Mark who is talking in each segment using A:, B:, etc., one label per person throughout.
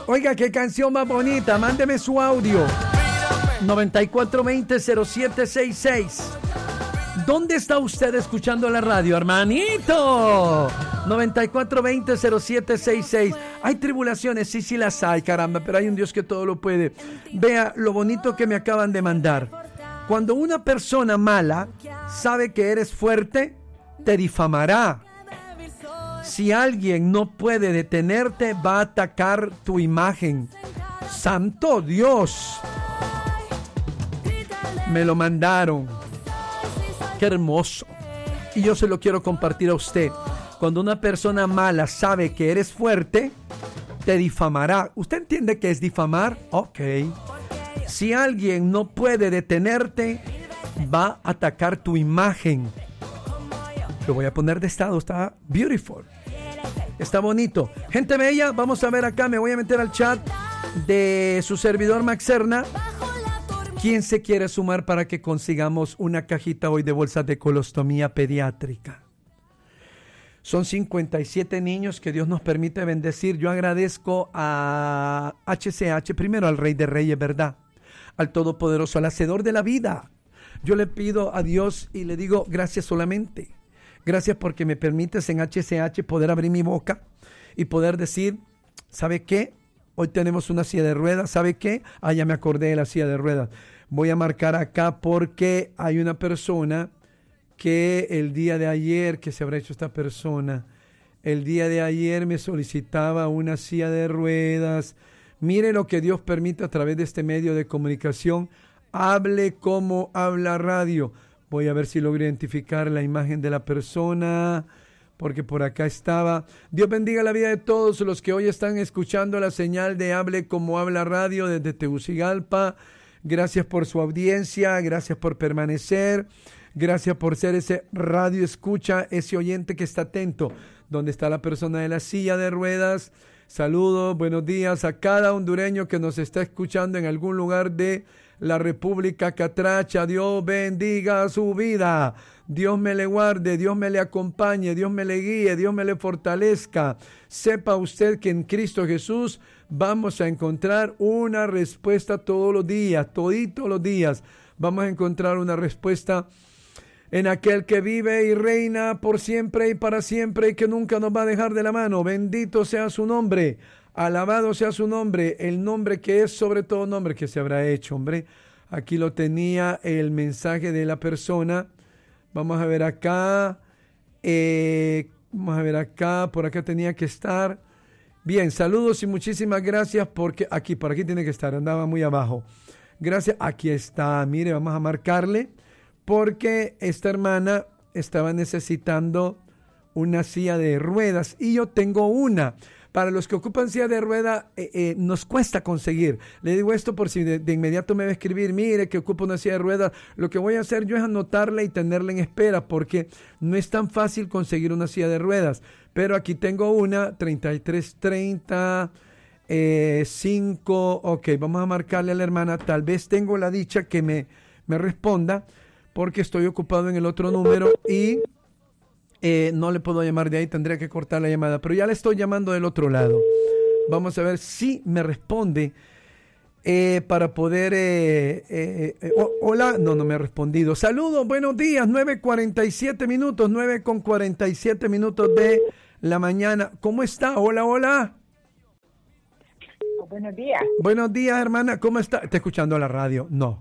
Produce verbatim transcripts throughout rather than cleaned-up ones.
A: Oiga, qué canción más bonita. Mándeme su audio. noventa y cuatro veinte cero siete sesenta y seis. ¿Dónde está usted escuchando la radio, hermanito? noventa y cuatro veinte cero siete sesenta y seis. Hay tribulaciones, sí, sí las hay, caramba, pero hay un Dios que todo lo puede. Vea lo bonito que me acaban de mandar. Cuando una persona mala sabe que eres fuerte, te difamará. Si alguien no puede detenerte, va a atacar tu imagen. ¡Santo Dios! Me lo mandaron. ¡Qué hermoso! Y yo se lo quiero compartir a usted. Cuando una persona mala sabe que eres fuerte, te difamará. ¿Usted entiende qué es difamar? Ok. Si alguien no puede detenerte, va a atacar tu imagen. Lo voy a poner de estado. Está beautiful. Está bonito. Gente bella, vamos a ver acá. Me voy a meter al chat de su servidor Max Serna. ¿Quién se quiere sumar para que consigamos una cajita hoy de bolsas de colostomía pediátrica? Son cincuenta y siete niños que Dios nos permite bendecir. Yo agradezco a H C H, primero al Rey de Reyes, ¿verdad? Al Todopoderoso, al Hacedor de la vida. Yo le pido a Dios y le digo gracias solamente. Gracias porque me permites en H C H poder abrir mi boca y poder decir, ¿sabe qué? Hoy tenemos una silla de ruedas. ¿Sabe qué? Ah, ya me acordé de la silla de ruedas. Voy a marcar acá porque hay una persona que el día de ayer, ¿qué se habrá hecho esta persona? El día de ayer me solicitaba una silla de ruedas. Mire lo que Dios permite a través de este medio de comunicación. Hable como habla radio. Voy a ver si logro identificar la imagen de la persona, porque por acá estaba. Dios bendiga la vida de todos los que hoy están escuchando la señal de Hable como habla radio desde Tegucigalpa. Gracias por su audiencia, gracias por permanecer, gracias por ser ese radio escucha, ese oyente que está atento. ¿Dónde está la persona de la silla de ruedas? Saludos, buenos días a cada hondureño que nos está escuchando en algún lugar de la República Catracha. Dios bendiga su vida. Dios me le guarde, Dios me le acompañe, Dios me le guíe, Dios me le fortalezca. Sepa usted que en Cristo Jesús vamos a encontrar una respuesta todos los días, toditos los días. Vamos a encontrar una respuesta en aquel que vive y reina por siempre y para siempre y que nunca nos va a dejar de la mano. Bendito sea su nombre. Alabado sea su nombre, el nombre que es sobre todo nombre que se habrá hecho, hombre. Aquí lo tenía el mensaje de la persona. Vamos a ver acá. Eh, vamos a ver acá. Por acá tenía que estar. Bien, saludos y muchísimas gracias porque aquí, por aquí tiene que estar. Andaba muy abajo. Gracias. Aquí está. Mire, vamos a marcarle porque esta hermana estaba necesitando una silla de ruedas y yo tengo una. Para los que ocupan silla de rueda, eh, eh, nos cuesta conseguir. Le digo esto por si de, de inmediato me va a escribir, mire que ocupa una silla de ruedas. Lo que voy a hacer yo es anotarla y tenerla en espera, porque no es tan fácil conseguir una silla de ruedas. Pero aquí tengo una, treinta y tres treinta, eh, cinco, ok, vamos a marcarle a la hermana. Tal vez tengo la dicha que me, me responda, porque estoy ocupado en el otro número y... Eh, no le puedo llamar de ahí, tendría que cortar la llamada, pero ya le estoy llamando del otro lado. Vamos a ver si me responde eh, para poder... Eh, eh, eh, oh, hola, no, no me ha respondido. Saludos, buenos días, nueve cuarenta y siete minutos, nueve con cuarenta y siete minutos de la mañana. ¿Cómo está? Hola, hola.
B: Buenos días.
A: Buenos días, hermana, ¿cómo está? ¿Está escuchando la radio? No.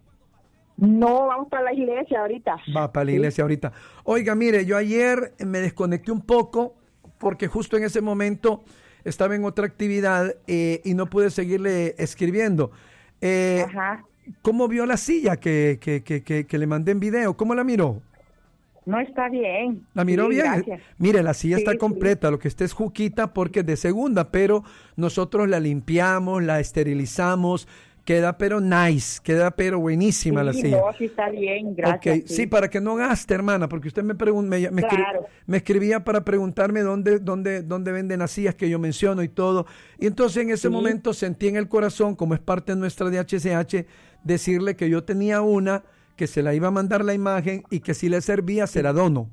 B: No, vamos para la iglesia ahorita.
A: Va para la
B: sí.
A: iglesia ahorita. Oiga, mire, yo ayer me desconecté un poco porque justo en ese momento estaba en otra actividad eh, y no pude seguirle escribiendo. Eh,
B: Ajá.
A: ¿Cómo vio la silla que, que, que, que, que le mandé en video? ¿Cómo la miró?
B: No, está bien.
A: ¿La miró
B: sí,
A: bien?
B: Gracias.
A: Mire, la silla
B: sí,
A: está
B: sí.
A: completa, lo que está es juquita porque es de segunda, pero nosotros la limpiamos, la esterilizamos. Queda pero nice, queda pero buenísima
B: sí,
A: la silla.
B: No, sí está bien, gracias.
A: Okay.
B: Sí.
A: sí, para que no gaste, hermana, porque usted me, pregun- me, me,
B: claro.
A: escri- me escribía para preguntarme dónde, dónde, dónde venden las sillas que yo menciono y todo. Y entonces en ese
B: sí.
A: momento sentí en el corazón, como es parte nuestra de H C H, decirle que yo tenía una, que se la iba a mandar la imagen y que si le servía se la dono.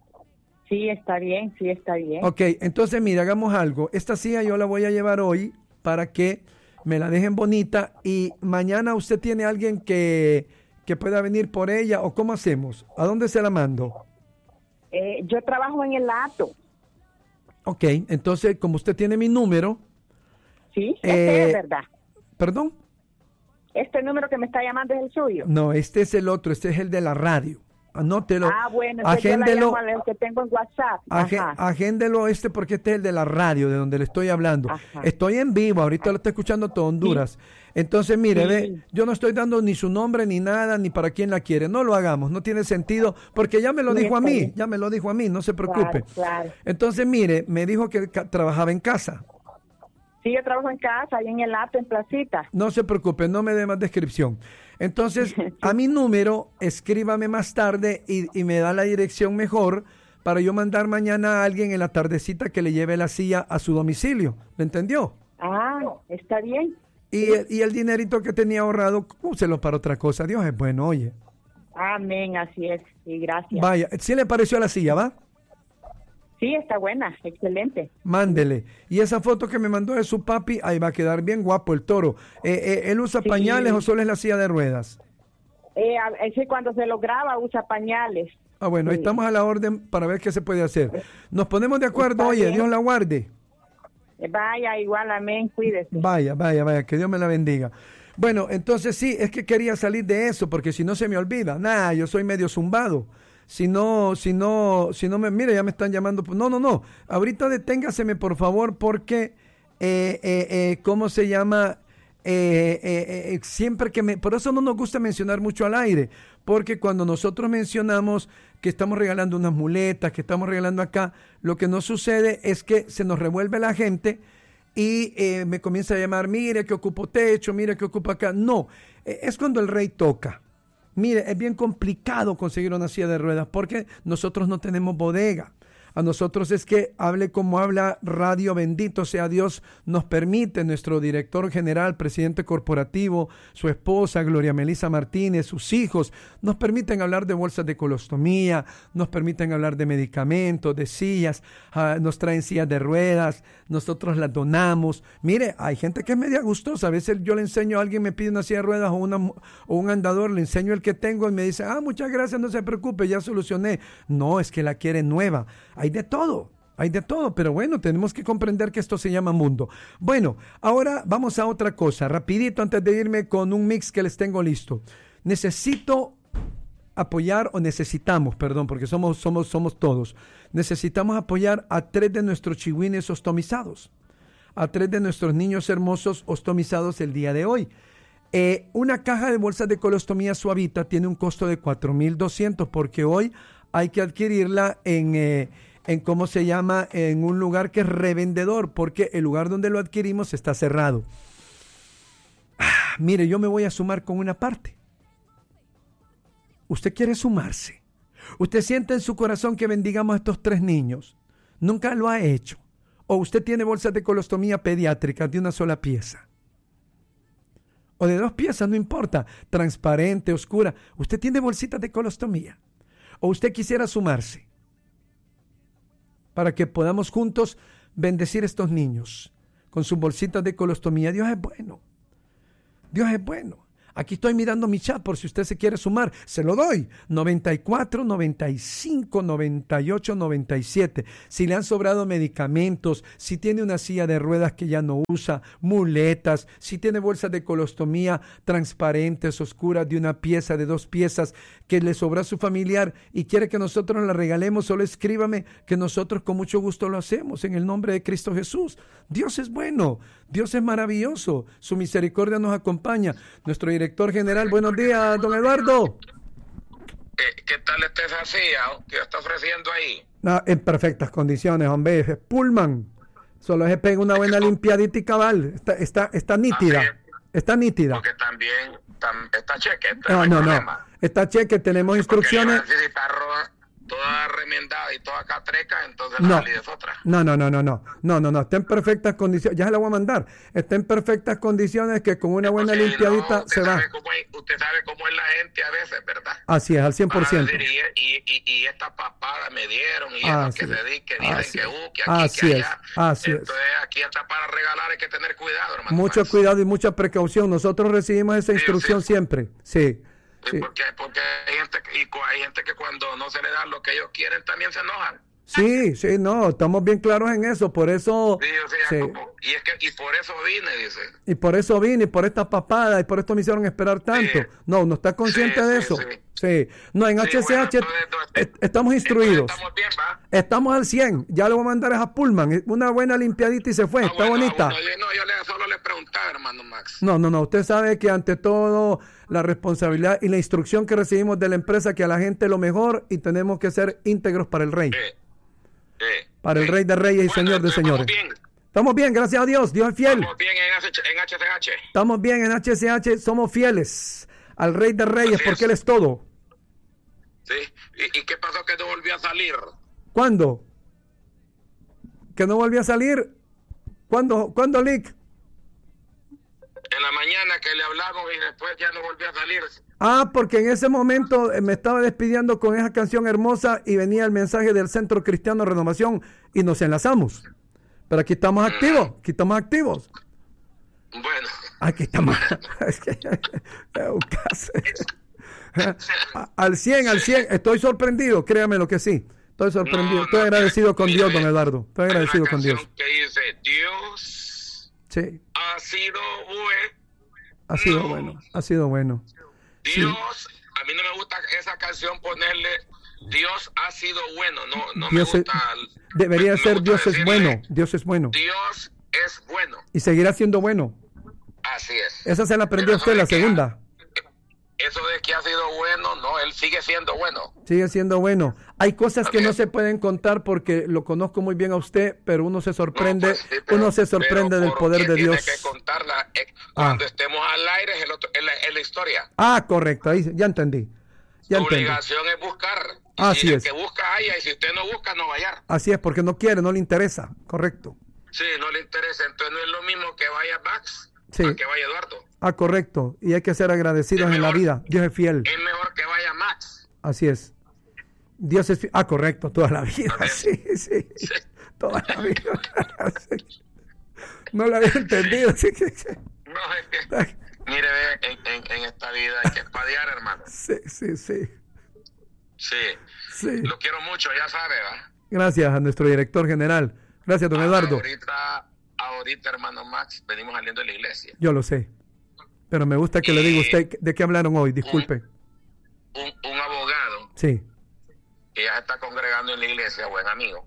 B: Sí, está bien, sí está bien.
A: Ok, entonces mira, hagamos algo. Esta silla yo la voy a llevar hoy para que me la dejen bonita y mañana usted tiene alguien que, que pueda venir por ella o ¿cómo hacemos? ¿A dónde se la mando?
B: Eh, yo trabajo en el Hato.
A: Ok, entonces como usted tiene mi número.
B: Sí, este
A: eh,
B: es verdad.
A: ¿Perdón?
B: Este número que me está llamando es el suyo.
A: No, este es el otro, este es el de la radio. Anótelo.
B: Ah, bueno, entonces
A: agéndelo,
B: yo la llamo al que tengo en WhatsApp.
A: Ag-
B: Ajá.
A: agéndelo este porque este es el de la radio, de donde le estoy hablando.
B: Ajá.
A: Estoy en vivo, ahorita lo está escuchando todo Honduras. Entonces, mire,
B: Sí.
A: ve, yo no estoy dando ni su nombre ni nada, ni para quién la quiere. No lo hagamos, no tiene sentido, porque ya me lo
B: Sí,
A: dijo a
B: está
A: mí,
B: bien.
A: ya me lo dijo a mí, no se preocupe.
B: Claro, claro.
A: Entonces, mire, me dijo que ca- trabajaba en casa.
B: Sí, yo trabajo en casa, ahí en el Hato, en Placita.
A: No se preocupe, no me dé más descripción. Entonces, a mi número, escríbame más tarde y, y me da la dirección mejor para yo mandar mañana a alguien en la tardecita que le lleve la silla a su domicilio. ¿Le entendió?
B: Ah, está bien.
A: Y, y el dinerito que tenía ahorrado, úselo para otra cosa. Dios es bueno, oye.
B: Amén, así es. Sí, gracias.
A: Vaya, ¿sí le pareció la silla, va?
B: Sí, está buena, excelente.
A: Mándele. Y esa foto que me mandó de su papi, ahí va a quedar bien guapo el toro. Eh, eh, ¿Él usa
B: Sí.
A: pañales o solo es la silla de ruedas?
B: Eh, a- ese cuando se lo graba usa pañales.
A: Ah, bueno, ahí
B: Sí.
A: estamos a la orden para ver qué se puede hacer. Nos ponemos de acuerdo,
B: Está
A: oye,
B: bien.
A: Dios la guarde.
B: Eh, Vaya, igual, amén, cuídese.
A: Vaya, vaya, vaya, que Dios me la bendiga. Bueno, entonces sí, es que quería salir de eso, porque si no se me olvida. Nah, yo soy medio zumbado. Si no, si no, si no me, mire, ya me están llamando. No, no, no. Ahorita deténgaseme, por favor, porque, eh, eh, eh, ¿cómo se llama? Eh, eh, eh, siempre que me, por eso no nos gusta mencionar mucho al aire, porque cuando nosotros mencionamos que estamos regalando unas muletas, que estamos regalando acá, lo que no sucede es que se nos revuelve la gente y eh, me comienza a llamar, mire que ocupo techo, mire que ocupo acá. No, eh, es cuando el rey toca. Mire, es bien complicado conseguir una silla de ruedas porque nosotros no tenemos bodega. A nosotros es que hable como habla Radio Bendito sea Dios, nos permite nuestro director general, presidente corporativo, su esposa Gloria Melisa Martínez, sus hijos, nos permiten hablar de bolsas de colostomía, nos permiten hablar de medicamentos, de sillas, uh, nos traen sillas de ruedas, nosotros las donamos. Mire, hay gente que es media gustosa, a veces yo le enseño a alguien, me pide una silla de ruedas o, una, o un andador, le enseño el que tengo y me dice, ah, muchas gracias, no se preocupe, ya solucioné. No, es que la quiere nueva. Hay de todo, hay de todo, pero bueno, tenemos que comprender que esto se llama mundo. Bueno, ahora vamos a otra cosa, rapidito antes de irme con un mix que les tengo listo. Necesito apoyar, o necesitamos, perdón, porque somos, somos, somos todos, necesitamos apoyar a tres de nuestros chihuines ostomizados, a tres de nuestros niños hermosos ostomizados el día de hoy. Eh, una caja de bolsas de colostomía Suavita tiene un costo de cuatro mil doscientos porque hoy hay que adquirirla en... Eh, en cómo se llama, en un lugar que es revendedor, porque el lugar donde lo adquirimos está cerrado. Ah, mire, yo me voy a sumar con una parte. Usted quiere sumarse. Usted siente en su corazón que bendigamos a estos tres niños. Nunca lo ha hecho. O usted tiene bolsas de colostomía pediátrica de una sola pieza. O de dos piezas, no importa. Transparente, oscura. Usted tiene bolsitas de colostomía. O usted quisiera sumarse. Para que podamos juntos bendecir a estos niños con sus bolsitas de colostomía. Dios es bueno. Dios es bueno. Aquí estoy mirando mi chat por si usted se quiere sumar. Se lo doy. noventa y cuatro, noventa y cinco, noventa y ocho, noventa y siete. Si le han sobrado medicamentos, si tiene una silla de ruedas que ya no usa, muletas, si tiene bolsas de colostomía transparentes, oscuras, de una pieza, de dos piezas, que le sobra a su familiar y quiere que nosotros la regalemos, solo escríbame que nosotros con mucho gusto lo hacemos en el nombre de Cristo Jesús. Dios es bueno. Dios es maravilloso. Su misericordia nos acompaña. Nuestro director general, buenos días, don Eduardo.
C: ¿Qué, qué tal está esa silla que está ofreciendo ahí?
A: No, en perfectas condiciones, hombre. Es Pullman. Solo se pega una buena limpiadita y cabal. Está, está, está nítida. Está nítida.
C: Porque también tam, está cheque. Está
A: No,
C: no,
A: no, no.
C: problema.
A: Está cheque. Tenemos instrucciones.
C: Porque yo necesito arroz, toda remendada y toda catreca, entonces
A: No.
C: la salida es otra.
A: No, no, no, no, no, no, no, no, está en perfectas condiciones, ya se la voy a mandar, está en perfectas condiciones que con una buena
C: Porque
A: limpiadita
C: no, usted
A: se va.
C: sabe cómo es- usted sabe cómo es la gente a veces, ¿verdad?
A: Así es, al cien por
C: Van a
A: ciento.
C: decir, y, y, y, y esta papada me dieron, y
A: Así
C: eso que
A: es.
C: se di, que dicen
A: Así
C: que
A: es.
C: uh, que aquí,
A: Así
C: que
A: es.
C: allá.
A: Así es.
C: Entonces, aquí hasta para regalar hay que tener cuidado, hermano.
A: Mucho
C: Max.
A: cuidado y mucha precaución, nosotros recibimos esa
C: Sí,
A: instrucción
C: sí.
A: siempre, sí,
C: Sí,
A: sí,
C: Porque, porque hay gente que- y cu- hay gente que cuando no se le da lo que ellos quieren también se enojan.
A: sí, sí, no, estamos bien claros en eso, por eso,
C: Sí, o sea,
A: sí.
C: como- y es que y por eso vine, dice.
A: Y por eso vine, y por esta papada, y por esto me hicieron esperar tanto.
C: Sí.
A: No, ¿no está consciente
C: Sí,
A: de
C: sí,
A: eso?
C: sí.
A: Sí. No, en
C: Sí,
A: H C H
C: bueno, entonces,
A: est- estamos instruidos.
C: Entonces, estamos bien, ¿va?
A: Estamos al cien. Ya le voy a mandar a esa Pullman. Una buena limpiadita y se fue.
C: Ah,
A: Está
C: bueno,
A: bonita.
C: ah, bueno, yo- no, yo le, solo le preguntaba, hermano Max.
A: No, no, no. Usted sabe que ante todo la responsabilidad y la instrucción que recibimos de la empresa que a la gente lo mejor y tenemos que ser íntegros para el rey.
C: Sí, sí,
A: Para el
C: sí.
A: rey de reyes y
C: Bueno,
A: señor de
C: entonces,
A: señores.
C: Estamos bien,
A: Estamos bien, gracias a Dios. Dios es fiel.
C: estamos bien en, H- en H C H.
A: Estamos bien en H C H. Somos fieles al rey de reyes
C: Así
A: porque
C: es.
A: él es todo.
C: Sí. ¿Y, ¿Y qué pasó que no volvió a salir?
A: ¿Cuándo? ¿Que no volvió a salir? ¿Cuándo, ¿Cuándo, Lick?
C: En la mañana que le hablamos y después ya no volvió a salir.
A: Ah, porque en ese momento eh, me estaba despidiendo con esa canción hermosa y venía el mensaje del Centro Cristiano Renovación y nos enlazamos. Pero aquí estamos activos, aquí estamos activos.
C: Bueno,
A: Aquí estamos. Es que- es un caso. A- Al cien, al cien. Estoy sorprendido, créame lo que sí. Estoy sorprendido.
C: No,
A: Estoy
C: no,
A: agradecido con
C: mire,
A: Dios, don Eduardo. Estoy
C: hay
A: agradecido
C: una
A: con Dios.
C: canción que dice, Dios
A: Sí,
C: ha sido bueno.
A: ha sido
C: No.
A: bueno, ha sido bueno. Sí.
C: Dios, a mí no me gusta esa canción ponerle Dios ha sido bueno, no, no
A: Dios
C: me
A: es-
C: gusta.
A: debería
C: me- me
A: ser
C: gusta
A: Dios es
C: decirle,
A: bueno, Dios es bueno.
C: Dios es bueno,
A: Y seguirá siendo bueno.
C: así es.
A: Esa se la aprendió
C: Pero
A: usted,
C: eso
A: la
C: de que-
A: segunda.
C: Eso de que ha sido bueno, no, él sigue siendo bueno.
A: Sigue siendo bueno. Hay cosas que
C: Así
A: no
C: es.
A: se pueden contar porque lo conozco muy bien a usted, pero uno se sorprende,
C: No, pues sí, pero-
A: uno se sorprende
C: pero
A: del
C: ¿por
A: poder
C: qué
A: de
C: tiene
A: Dios.
C: que contarla? Eh, cuando estemos al aire es, el otro, es, la, es la historia.
A: Ah, correcto, ahí ya entendí. Ya
C: Su
A: entendí.
C: obligación es buscar.
A: Así
C: y el
A: es.
C: que busca haya, y si usted no busca, no va a hallar.
A: Así es, porque no quiere, no le interesa. Correcto.
C: Sí, no le interesa. Entonces no es lo mismo que vaya Max
A: Sí.
C: a que vaya Eduardo.
A: Ah, correcto. Y hay que ser agradecidos
C: Es
A: en la
C: mejor.
A: vida. Dios es fiel.
C: Es mejor que vaya Max.
A: Así es. Dios es fiel. Ah, correcto, toda la vida.
C: Así
A: Sí, sí.
C: Sí.
A: Toda la vida. Sí. No lo había entendido. Sí, sí, sí.
C: No, es que, mire, ve, en, en, en esta vida hay que espadear, hermano.
A: Sí, sí, sí.
C: Sí.
A: Sí.
C: Lo quiero mucho, ya sabe, ¿verdad?
A: Gracias a nuestro director general. Gracias, don Eduardo.
C: Ahorita, ahorita, hermano Max, venimos saliendo de la iglesia.
A: Yo lo sé. Pero me gusta que le diga usted de qué hablaron hoy. Disculpe.
C: Un, un abogado
A: Sí.
C: que ya se está congregando en la iglesia, buen amigo.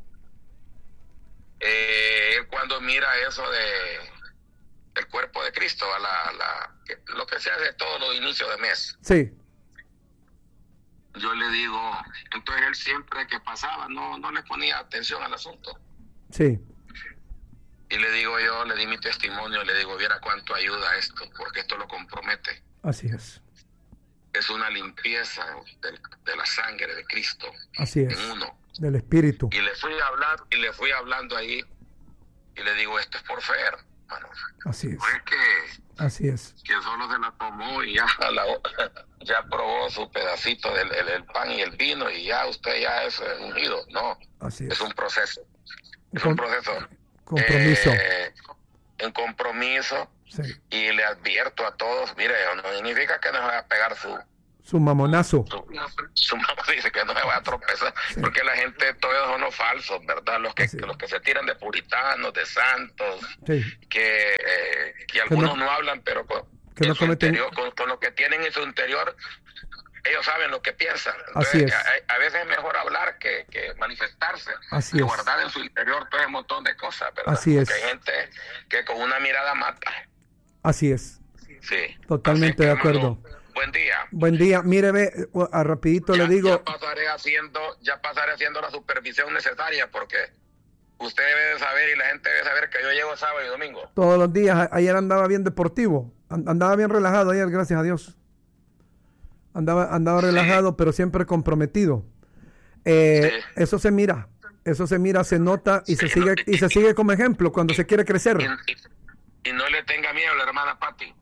C: Eh, él cuando mira eso de el cuerpo de Cristo, a la, la, que- lo que se hace todos los inicios de mes,
A: Sí.
C: yo le digo, entonces él siempre que pasaba no, no le ponía atención al asunto.
A: Sí.
C: Y le digo yo, le di mi testimonio, le digo, viera cuánto ayuda esto, porque esto lo compromete.
A: Así es.
C: Es una limpieza del- de la sangre de Cristo
A: Así es.
C: en uno.
A: Del espíritu.
C: Y le fui a hablar, y le fui hablando ahí, y le digo, esto es por fe, hermano.
A: Así es.
C: No es que,
A: Así es.
C: que solo se la tomó y ya, la- ya probó su pedacito del el- el pan y el vino, y ya usted ya es eh, unido. No,
A: Así es.
C: es un proceso. Es
A: Com-
C: un proceso.
A: compromiso.
C: Eh, un compromiso.
A: Sí.
C: Y le advierto a todos, mire, no significa que no se vaya a pegar su,
A: Su mamonazo.
C: su, su mamá dice que no se va a tropezar, porque la gente, todos son los falsos, ¿verdad? Los que,
A: Sí.
C: los que se tiran de puritanos, de santos,
A: Sí.
C: que, eh, que
A: Que
C: algunos
A: no-
C: no, hablan, pero con,
A: que
C: en
A: no
C: su
A: cometen-
C: interior, con, con lo que tienen en su interior, ellos saben lo que piensan.
A: Así es.
C: A, a veces es mejor hablar que, que manifestarse,
A: Así
C: que
A: es.
C: guardar en su interior todo ese montón de cosas, ¿verdad?
A: Así es.
C: Porque hay gente que con una mirada mata.
A: Así es.
C: Sí.
A: Totalmente
C: Así
A: de
C: que, hermano,
A: acuerdo.
C: buen día.
A: Buen día. Mire, ve, eh, a rapidito
C: Ya,
A: le digo.
C: ya pasaré haciendo, ya pasaré haciendo la supervisión necesaria, porque usted debe de saber y la gente debe saber que yo llego sábado y domingo.
A: Todos los días. A- Ayer andaba bien deportivo. An- Andaba bien relajado ayer, gracias a Dios. Andaba, andaba relajado, pero siempre comprometido. Eh,
C: Sí.
A: Eso se mira, eso se mira, se nota y se sigue y se sigue como ejemplo cuando se quiere crecer.
C: Y, y- y no le tenga miedo a la hermana Patti.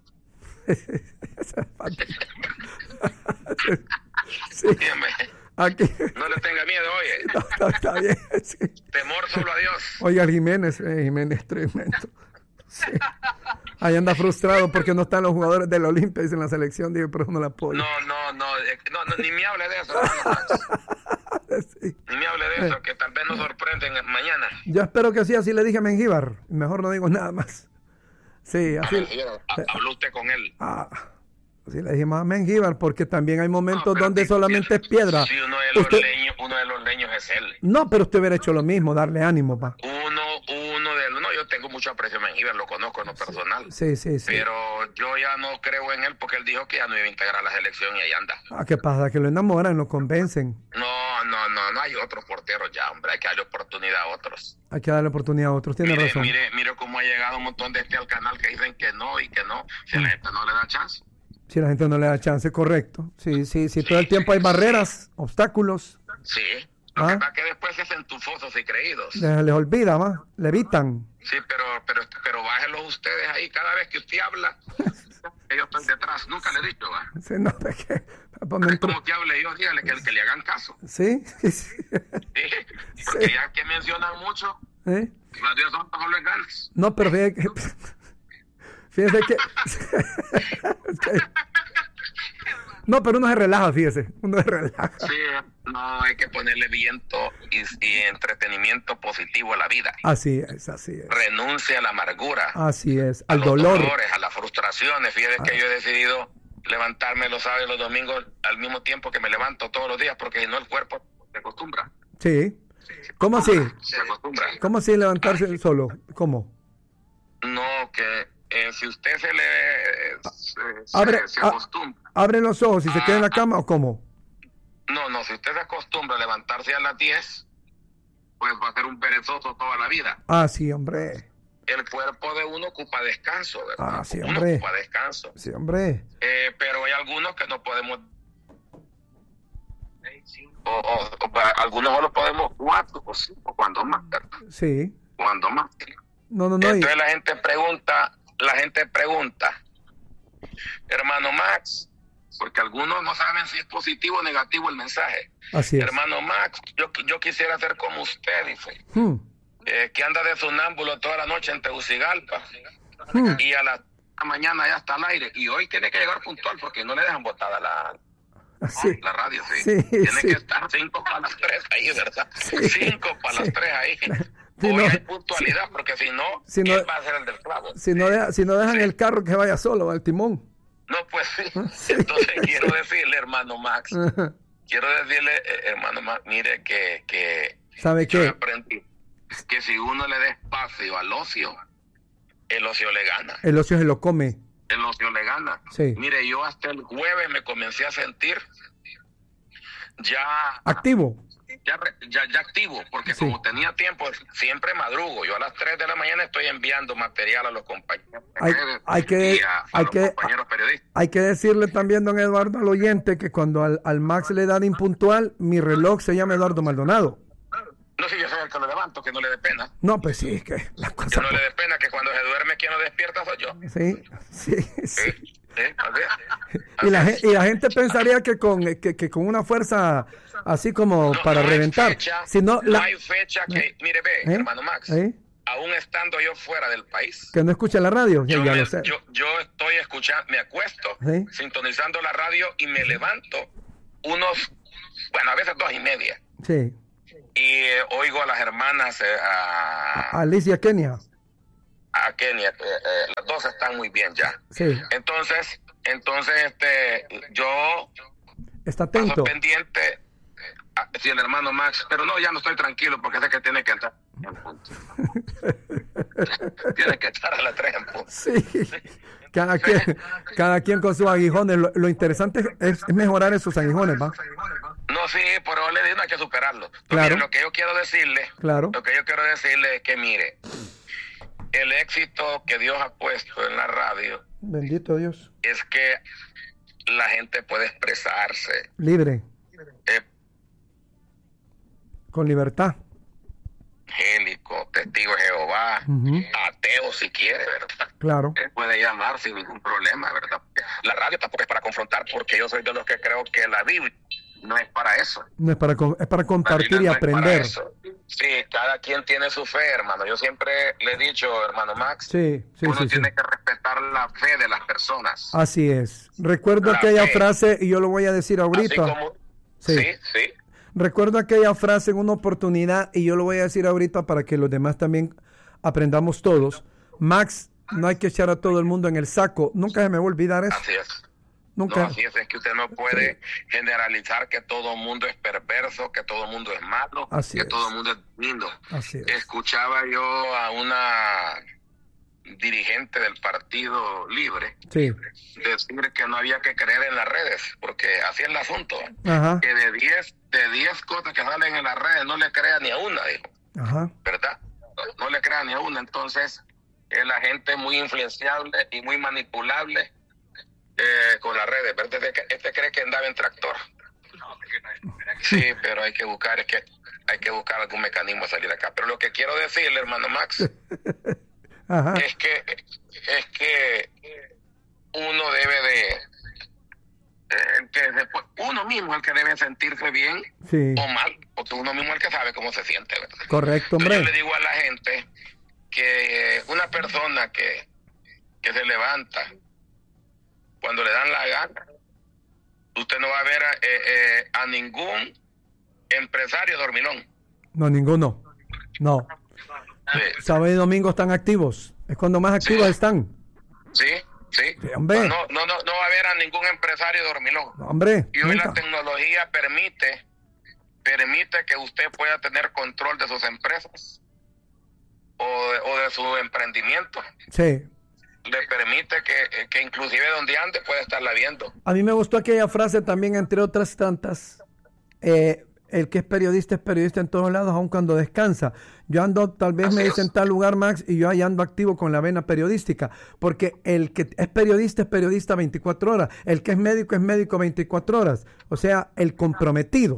A: Sí,
C: Dígame,
A: aquí.
C: no le tenga miedo, oye.
A: No, no, está bien. Sí.
C: Temor solo a Dios.
A: Oiga, el Jiménez, eh, Jiménez tremendo. Sí. Ahí anda frustrado porque no están los jugadores del Olimpia, dice en la selección, digo, pero no la apoyo.
C: No, no, no, eh, no, no, ni me hable de eso, hermano Max.
A: Sí.
C: Ni me hable de eso, que tal vez nos sorprenden mañana.
A: Yo espero que sí, así le dije a Mengíbar. Mejor no digo nada más. Sí,
C: A
A: así.
C: Mengíbar, ha- habló usted con él.
A: Ah, así le dijimos a Mengíbar porque también hay momentos
C: No, pero
A: donde
C: si-
A: solamente es piedra.
C: Si uno de los
A: Usted-
C: leños, uno de los leños es él.
A: No, pero usted hubiera hecho lo mismo, darle ánimo, pa.
C: Uno, uno de los, no, yo tengo mucho aprecio a Mengíbar, lo conozco en lo personal.
A: Sí, sí, sí.
C: Pero yo ya no creo en él porque él dijo que ya no iba a integrar la selección y ahí anda.
A: Ah, ¿qué pasa? Que lo enamoran, lo convencen.
C: No, no, no, no hay otros porteros ya, hombre, hay que darle oportunidad a otros.
A: Hay que darle oportunidad a otros. Tiene
C: Mire,
A: razón.
C: mire, mire cómo ha llegado un montón de gente al canal que dicen que no y que no, si a la gente no le da chance.
A: Si la gente no le da chance, correcto. Sí, sí, sí. Todo el
C: Sí,
A: tiempo hay
C: sí.
A: barreras, obstáculos.
C: Sí, lo
A: Ah.
C: que pasa es que después se hacen tufosos y creídos.
A: Les, les olvida, más. Le evitan.
C: Sí, pero, pero, pero bájenlos ustedes ahí cada vez que usted habla. Que yo estoy detrás, nunca le he dicho, ¿va?
A: Sí, no, es que, pues,
C: Es
A: me
C: como
A: entró-
C: que hable yo, dígale que, que le hagan caso.
A: ¿Sí? Sí.
C: ¿Sí? Porque
A: Sí.
C: ya que mencionan mucho,
A: ¿Eh?
C: las días son solo en ganas.
A: No, pero fíjese que... Fíjese que... es que- No, pero uno se relaja, fíjese. Uno se relaja.
C: Sí, no, hay que ponerle viento y, y entretenimiento positivo a la vida.
A: Así es, así es.
C: Renuncia a la amargura,
A: Así es.
C: a
A: Al
C: los
A: dolor.
C: dolores, a las frustraciones. Fíjate que yo he decidido levantarme los sábados y los domingos al mismo tiempo que me levanto todos los días, porque si no el cuerpo se acostumbra.
A: Sí. ¿Cómo así?
C: Se acostumbra.
A: ¿Cómo así levantarse solo? ¿Cómo?
C: No, que eh, si usted se le eh, se,
A: Abre-
C: se
A: ah.
C: acostumbra.
A: ¿Abre los ojos y se queda en la cama o cómo?
C: No, no, si usted se acostumbra a levantarse a las diez, pues va a ser un perezoso toda la vida.
A: Ah, sí, hombre.
C: El cuerpo de uno ocupa descanso, ¿verdad?
A: Ah, sí,
C: uno
A: hombre.
C: ocupa descanso.
A: Sí, hombre.
C: Eh, pero hay algunos que no podemos... O, o, o para algunos solo podemos cuatro o cinco, cuando más, ¿verdad?
A: Sí.
C: Cuando más.
A: No, no, no. y-
C: Entonces la gente pregunta, la gente pregunta, hermano Max, porque algunos no saben si es positivo o negativo el mensaje.
A: Así es.
C: Hermano Max, yo, yo quisiera ser como usted, dice,
A: Hmm,
C: eh, que anda de sonámbulo toda la noche en Tegucigalpa
A: hmm.
C: y a la mañana ya está al aire y hoy tiene que llegar puntual porque no le dejan botada la,
A: Así.
C: la radio, sí.
A: Sí,
C: Tiene
A: sí.
C: que estar cinco para las tres ahí, ¿verdad?
A: Sí,
C: Cinco para
A: sí.
C: las tres ahí.
A: Si
C: Hoy
A: no-
C: hay puntualidad porque si no,
A: si no-
C: ¿quién va a ser el del clavo?
A: Si no, deja- si no dejan el carro que vaya solo al timón.
C: No, pues sí.
A: Sí.
C: Entonces quiero decirle, hermano Max,
A: Ajá.
C: quiero decirle, eh, hermano Max, mire que, que
A: ¿Sabe
C: yo
A: qué?
C: aprendí que si uno le da espacio al ocio, el ocio le gana.
A: El ocio se lo come.
C: El ocio le gana.
A: Sí.
C: Mire, yo hasta el jueves me comencé a sentir ya
A: Activo.
C: ya, re- ya, ya activo, porque
A: Sí.
C: como tenía tiempo, siempre madrugo. Yo a las tres de la mañana estoy enviando material a los compañeros de
A: Hay-
C: redes
A: hay que-
C: y a, a
A: hay
C: los
A: que-
C: compañeros periodistas.
A: Hay que decirle también, don Eduardo, al oyente, que cuando al, al Max le dan impuntual, mi reloj se llama Eduardo Maldonado.
C: No sé, yo soy el que lo levanto, que no le dé pena.
A: No, pues sí, es que la
C: Que
A: cosa...
C: no le dé pena, que cuando se duerme quien lo despierta soy yo.
A: Sí, sí, sí.
C: Sí, sí, así.
A: Y la,
C: Así
A: gen- y la gente pensaría que con, que, que con una fuerza así como
C: No,
A: para
C: no hay
A: reventar.
C: fecha,
A: Si no,
C: no
A: la-
C: hay fecha que, mire, ve,
A: ¿Eh?
C: hermano Max,
A: ¿Eh?
C: aún estando yo fuera del país,
A: Que no escucha la radio, ya,
C: yo,
A: ya
C: me-
A: lo sé.
C: yo, yo estoy escuchando, me acuesto,
A: ¿Sí?
C: sintonizando la radio y me levanto unos, bueno, a veces dos y media,
A: Sí.
C: y eh, oigo a las hermanas, eh, a,
A: Alicia Kenia.
C: a Kenia, que eh, las dos están muy bien ya.
A: Sí.
C: Entonces, entonces, este, yo
A: Está
C: paso
A: atento.
C: pendiente, a- si el hermano Max, pero no, ya no estoy tranquilo porque sé que tiene que entrar en punto. Tiene que estar a las tres en punto.
A: Sí. Cada quien, cada quien con sus aguijones. Lo, lo interesante es, es mejorar esos aguijones, ¿va?
C: No, sí, pero le digo, no hay que superarlo. Pero
A: Claro.
C: mire, lo que yo quiero decirle,
A: Claro.
C: lo que yo quiero decirle es que mire, el éxito que Dios ha puesto en la radio
A: Bendito Dios.
C: es que la gente puede expresarse.
A: Libre.
C: Eh,
A: Con libertad.
C: Evangélico, testigo de Jehová, uh-huh. ateo si quiere, ¿verdad?
A: Claro.
C: Él puede llamar sin ningún problema, ¿verdad? La radio tampoco es para confrontar, porque yo soy de los que creo que la Biblia no es para eso.
A: No es para, es para compartir y
C: no
A: aprender.
C: Sí, cada quien tiene su fe, hermano. Yo siempre le he dicho, hermano Max,
A: sí, sí,
C: uno
A: sí,
C: tiene
A: sí.
C: que respetar la fe de las personas.
A: Así es. Recuerdo
C: la
A: aquella
C: fe.
A: frase, y yo lo voy a decir ahorita.
C: Así como,
A: sí.
C: sí, sí.
A: Recuerdo aquella frase en una oportunidad, y yo lo voy a decir ahorita para que los demás también aprendamos todos. Max, no hay que echar a todo el mundo en el saco. Nunca se me va a olvidar eso.
C: Así es.
A: Nunca.
C: No, así es, es que usted no puede generalizar que todo el mundo es perverso, que todo el mundo es malo,
A: así
C: que
A: es.
C: todo el mundo es lindo.
A: Así es.
C: Escuchaba yo a una dirigente del Partido Libre
A: sí.
C: decir que no había que creer en las redes, porque así es el asunto.
A: Ajá.
C: Que de diez de diez cosas que salen en las redes no le crea ni a una, dijo.
A: Ajá.
C: ¿Verdad? No, no le crea ni a una. Entonces, es la gente muy influenciable y muy manipulable eh, con las redes. ¿Verdad? Este, este cree que andaba en tractor. Sí, pero hay que buscar, es que hay que buscar algún mecanismo de salir acá. Pero lo que quiero decirle, hermano Max,
A: Ajá.
C: es que es que uno debe de eh, que después, uno mismo es el que debe sentirse bien
A: sí.
C: o mal, porque uno mismo es el que sabe cómo se siente, ¿verdad?
A: Correcto, hombre.
C: Yo le digo a la gente que una persona que, que se levanta cuando le dan la gana, usted no va a ver a, eh, eh, a ningún empresario dormilón.
A: No, ninguno. No.
C: Sí.
A: Sábado y domingo están activos. Es cuando más activos
C: sí.
A: están.
C: Sí, sí.
A: sí hombre.
C: No, no, no, no va a haber a ningún empresario dormilón.
A: No, hombre.
C: Y hoy
A: nunca.
C: la tecnología permite, permite que usted pueda tener control de sus empresas o de, o de su emprendimiento.
A: Sí.
C: Le permite que, que inclusive donde ande puede estarla viendo.
A: A mí me gustó aquella frase también, entre otras tantas. Eh, el que es periodista es periodista en todos lados, aun cuando descansa. Yo ando, tal vez
C: Así
A: me
C: es.
A: dicen tal lugar, Max, y yo ahí ando activo con la vena periodística, porque el que es periodista es periodista veinticuatro horas, el que es médico es médico veinticuatro horas, o sea, el comprometido.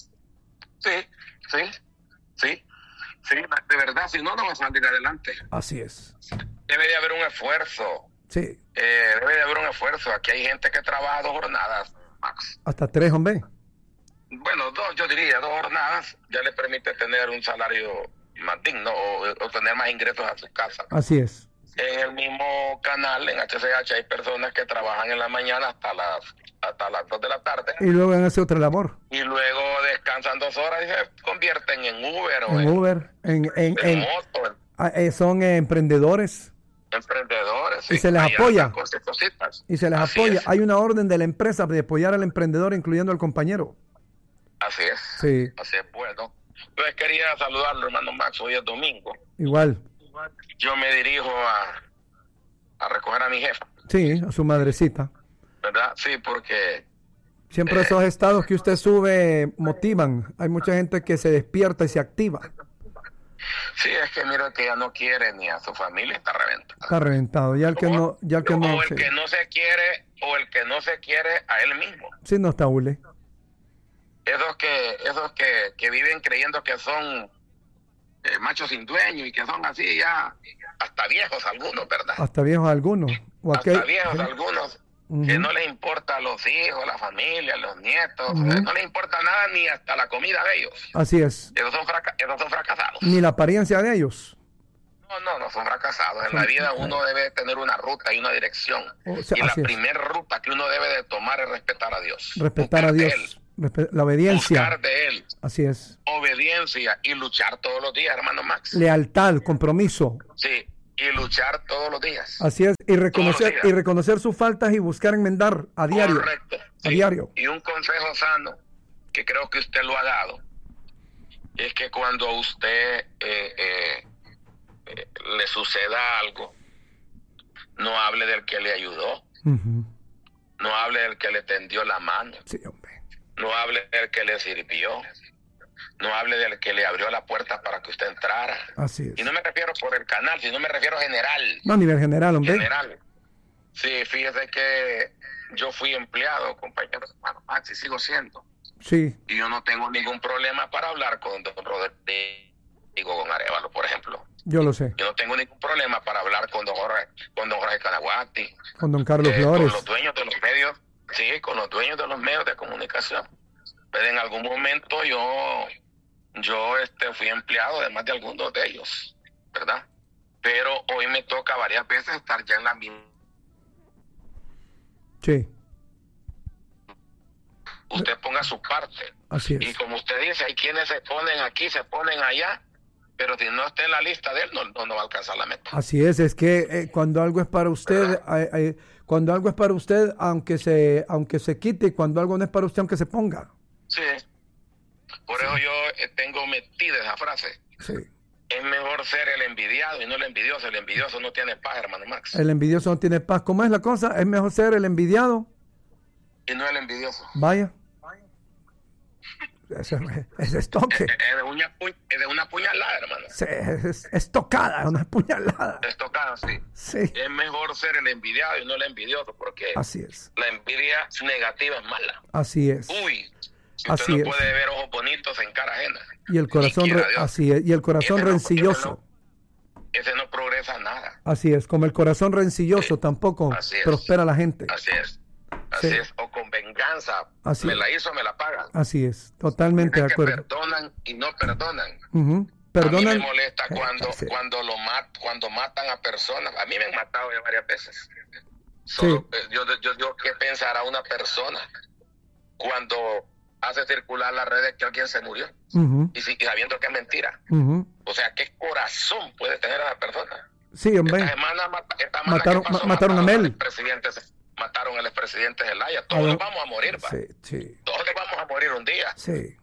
C: Sí, sí, sí, sí, de verdad, si no, no va a salir adelante.
A: Así es.
C: Debe de haber un esfuerzo.
A: Sí.
C: Eh, debe de haber un esfuerzo. Aquí hay gente que trabaja dos jornadas, Max.
A: Hasta tres, hombre.
C: Bueno, dos, yo diría, dos jornadas ya le permite tener un salario más digno o, o tener más ingresos a su casa.
A: Así es.
C: En el mismo canal, en H C H, hay personas que trabajan en la mañana hasta las hasta las dos de la tarde.
A: Y luego van a hacer otra labor.
C: Y luego descansan dos horas y se convierten en Uber o
A: En
C: en,
A: Uber, en, en,
C: en
A: en,
C: moto, en
A: ah, eh, son eh, emprendedores.
C: emprendedores.
A: Y
C: sí.
A: se les
C: Ahí
A: apoya.
C: andan cosas, cositas.
A: Y se les
C: Así
A: apoya.
C: es.
A: Hay una orden de la empresa de apoyar al emprendedor, incluyendo al compañero.
C: Así es.
A: Sí.
C: Así es, bueno. Entonces quería saludarlo, hermano Max. Hoy es domingo.
A: Igual.
C: Yo me dirijo a, a recoger a mi jefa,
A: Sí, a su madrecita.
C: ¿verdad? Sí, porque
A: Siempre
C: Eh.
A: esos estados que usted sube motivan. Hay mucha gente que se despierta y se activa.
C: sí, es que mira que ya no quiere ni a su familia, está reventada.
A: Está reventado. Ya el que no, ya el que no,
C: o el
A: sí,
C: que no se quiere, o el que no se quiere a él mismo.
A: sí no está hule.
C: Esos que, esos que, que viven creyendo que son eh, machos sin dueño y que son así ya, hasta viejos algunos, ¿verdad?
A: Hasta viejos algunos. O
C: Hasta
A: aquel-
C: viejos
A: sí.
C: algunos,
A: Ujú.
C: que no les importa a los hijos, la familia, los nietos,
A: Ujú.
C: eh, no les importa nada ni hasta la comida de ellos.
A: Así es.
C: Esos son, fraca- esos son fracasados.
A: Ni la apariencia de ellos.
C: No, no, no son fracasados. En
A: Son-
C: la vida uno debe tener una ruta y una dirección.
A: O sea,
C: y la
A: así es.
C: primera ruta que uno debe de tomar es respetar a Dios.
A: Respetar a
C: Buscar de
A: Dios.
C: Él,
A: Respe- la obediencia.
C: buscar de Él,
A: Así es.
C: obediencia y luchar todos los días, hermano Max.
A: Lealtad, compromiso.
C: Sí, y luchar todos los días.
A: Así es. Y reconocer,
C: días.
A: y reconocer sus faltas y buscar enmendar a diario.
C: Correcto.
A: A
C: sí.
A: diario.
C: Y un consejo sano, que creo que usted lo ha dado, es que cuando a usted eh, eh, eh, le suceda algo, no hable del que le ayudó,
A: Ujú.
C: no hable del que le tendió la mano,
A: Sí, hombre.
C: no hable del que le sirvió, no hable del que le abrió la puerta para que usted entrara.
A: Así es.
C: Y no me refiero por el canal, sino me refiero general.
A: No, a nivel general, hombre.
C: General. Sí, fíjese que yo fui empleado, compañero, hermano Max, y sigo siendo.
A: Sí.
C: Y yo no tengo ningún problema para hablar con don Rodrigo con Arevalo, por ejemplo.
A: Yo lo sé.
C: Yo no tengo ningún problema para hablar con don Jorge, con don Jorge Canaguati.
A: Con don Carlos
C: eh,
A: Flores.
C: Con los dueños de los medios, sí, con los dueños de los medios de comunicación. Pero en algún momento yo, yo este, fui empleado de más de algunos de ellos, ¿verdad? Pero hoy me toca varias veces estar ya en la misma.
A: Sí.
C: Usted ponga su parte.
A: Así es.
C: Y como usted dice, hay quienes se ponen aquí, se ponen allá, pero si no está en la lista de él, no, no, no va a alcanzar la meta.
A: Así es, es que eh, cuando algo es para usted, hay, hay, cuando algo es para usted, aunque se, aunque se quite, y cuando algo no es para usted, aunque se ponga.
C: Sí. Por sí. eso yo eh, tengo metida esa frase.
A: Sí.
C: Es mejor ser el envidiado y no el envidioso. El envidioso no tiene paz, hermano Max.
A: El envidioso no tiene paz. ¿Cómo es la cosa? Es mejor ser el envidiado
C: y no el envidioso.
A: Vaya. Ese, ese es toque.
C: Es, es, de una, es de una puñalada, hermano.
A: Sí, es, es tocada, una puñalada.
C: Es tocada, sí.
A: Sí.
C: Es mejor ser el envidiado y no el envidioso, porque
A: así es.
C: La envidia negativa es mala.
A: Así es.
C: Uy, si usted
A: así
C: no
A: es.
C: puede ver ojos bonitos en cara ajena.
A: Y el corazón, re, así es. Y el corazón ese rencilloso.
C: No, ese, no, ese no progresa nada.
A: Así es. Como el corazón rencilloso sí. tampoco prospera la gente.
C: Así es. Así sí. es, o con venganza,
A: así
C: me
A: es.
C: la hizo, me la pagan.
A: Así es, totalmente
C: es
A: de acuerdo.
C: Que perdonan y no perdonan.
A: Uh-huh. Perdonan.
C: A mí me molesta cuando,
A: eh, sí.
C: cuando, lo mat, cuando matan a personas. A mí me han matado ya varias veces. Solo, sí. yo, yo, yo, ¿qué pensará una persona cuando hace circular las redes que alguien se murió? Uh-huh. y, y sabiendo que es mentira. Uh-huh. O sea, ¿qué corazón puede tener esa persona?
A: Sí, hombre.
C: Esta semana, esta semana
A: mataron,
C: pasó,
A: mataron a Mel.
C: Mataron al expresidente Zelaya. Todos ver, vamos a morir, ¿va?
A: Sí, sí.
C: Todos vamos a morir un día.
A: Sí.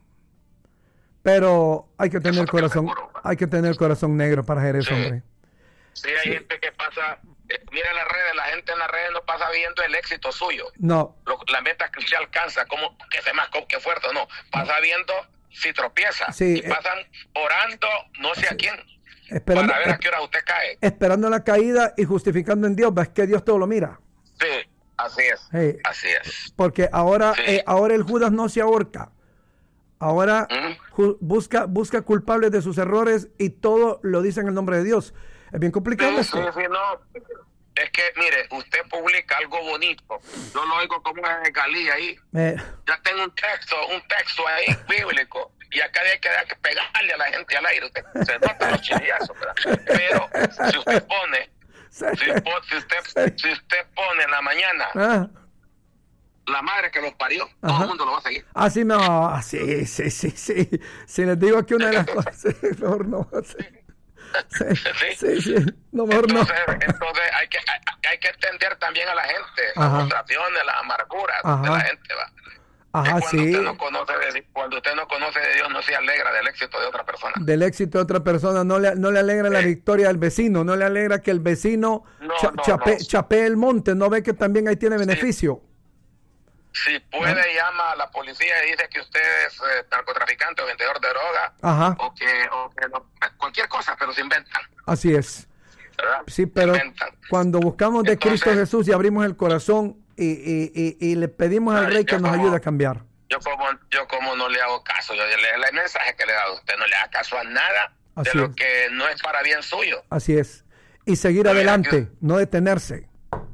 A: Pero hay que tener corazón, que seguro, hay que tener corazón negro para hacer eso,
C: sí.
A: hombre.
C: Sí, hay sí. gente que pasa, eh, mira las redes, la gente en las redes no pasa viendo el éxito suyo.
A: No.
C: Lo, la meta que se alcanza, como que se más que fuerte, no. Pasa no. viendo si tropieza.
A: Sí,
C: y pasan eh, orando, no sé sí. a quién.
A: Esperando,
C: para ver a qué hora usted cae.
A: Esperando la caída y justificando en Dios, es que Dios todo lo mira.
C: Sí. Así es, hey, así es.
A: Porque ahora, sí. eh, ahora el Judas no se ahorca. Ahora ¿Mm? ju- busca, busca culpables de sus errores y todo lo dice en el nombre de Dios. Es bien complicado
C: sí,
A: esto.
C: Sí, sí, no. Es que, mire, usted publica algo bonito. Yo lo oigo como una regalía ahí. Eh. Ya tengo un texto, un texto ahí bíblico. Y acá hay que, hay que pegarle a la gente al aire. Usted, se nota los chillazos, ¿verdad? Pero si usted pone... Si, si, usted, si usted pone en la mañana ah. la madre que los parió, Ajá. todo el mundo lo va a seguir.
A: Ah, sí, no, sí, sí, sí, sí. Si les digo que una de las cosas, sí, mejor no. Sí, sí, sí, sí, sí. No, mejor
C: entonces,
A: no.
C: Entonces hay que, hay, hay que entender también a la gente, Ajá. las frustraciones, las amarguras Ajá. de la gente, ¿va?
A: Ajá,
C: cuando
A: sí.
C: Usted no conoce de, cuando usted no conoce de Dios, no se alegra del éxito de otra persona.
A: Del éxito de otra persona, no le, no le alegra sí. la victoria del vecino, no le alegra que el vecino
C: no,
A: cha,
C: no,
A: chape,
C: no.
A: chapee el monte, no ve que también ahí tiene beneficio.
C: Si sí, puede, ¿Ah? llama a la policía y dice que usted es eh, narcotraficante o vendedor de droga,
A: Ajá.
C: o que, o que no, cualquier cosa, pero se inventan.
A: Así es.
C: ¿Verdad?
A: Sí, pero cuando buscamos de
C: Entonces,
A: Cristo Jesús y abrimos el corazón y, y, y, y le pedimos al Rey que nos como, ayude a cambiar.
C: Yo como, yo como no le hago caso, yo le el mensaje que le he dado a usted, no le haga caso a nada Así de lo es. que no es para bien suyo.
A: Así es. Y seguir no adelante, que... no detenerse.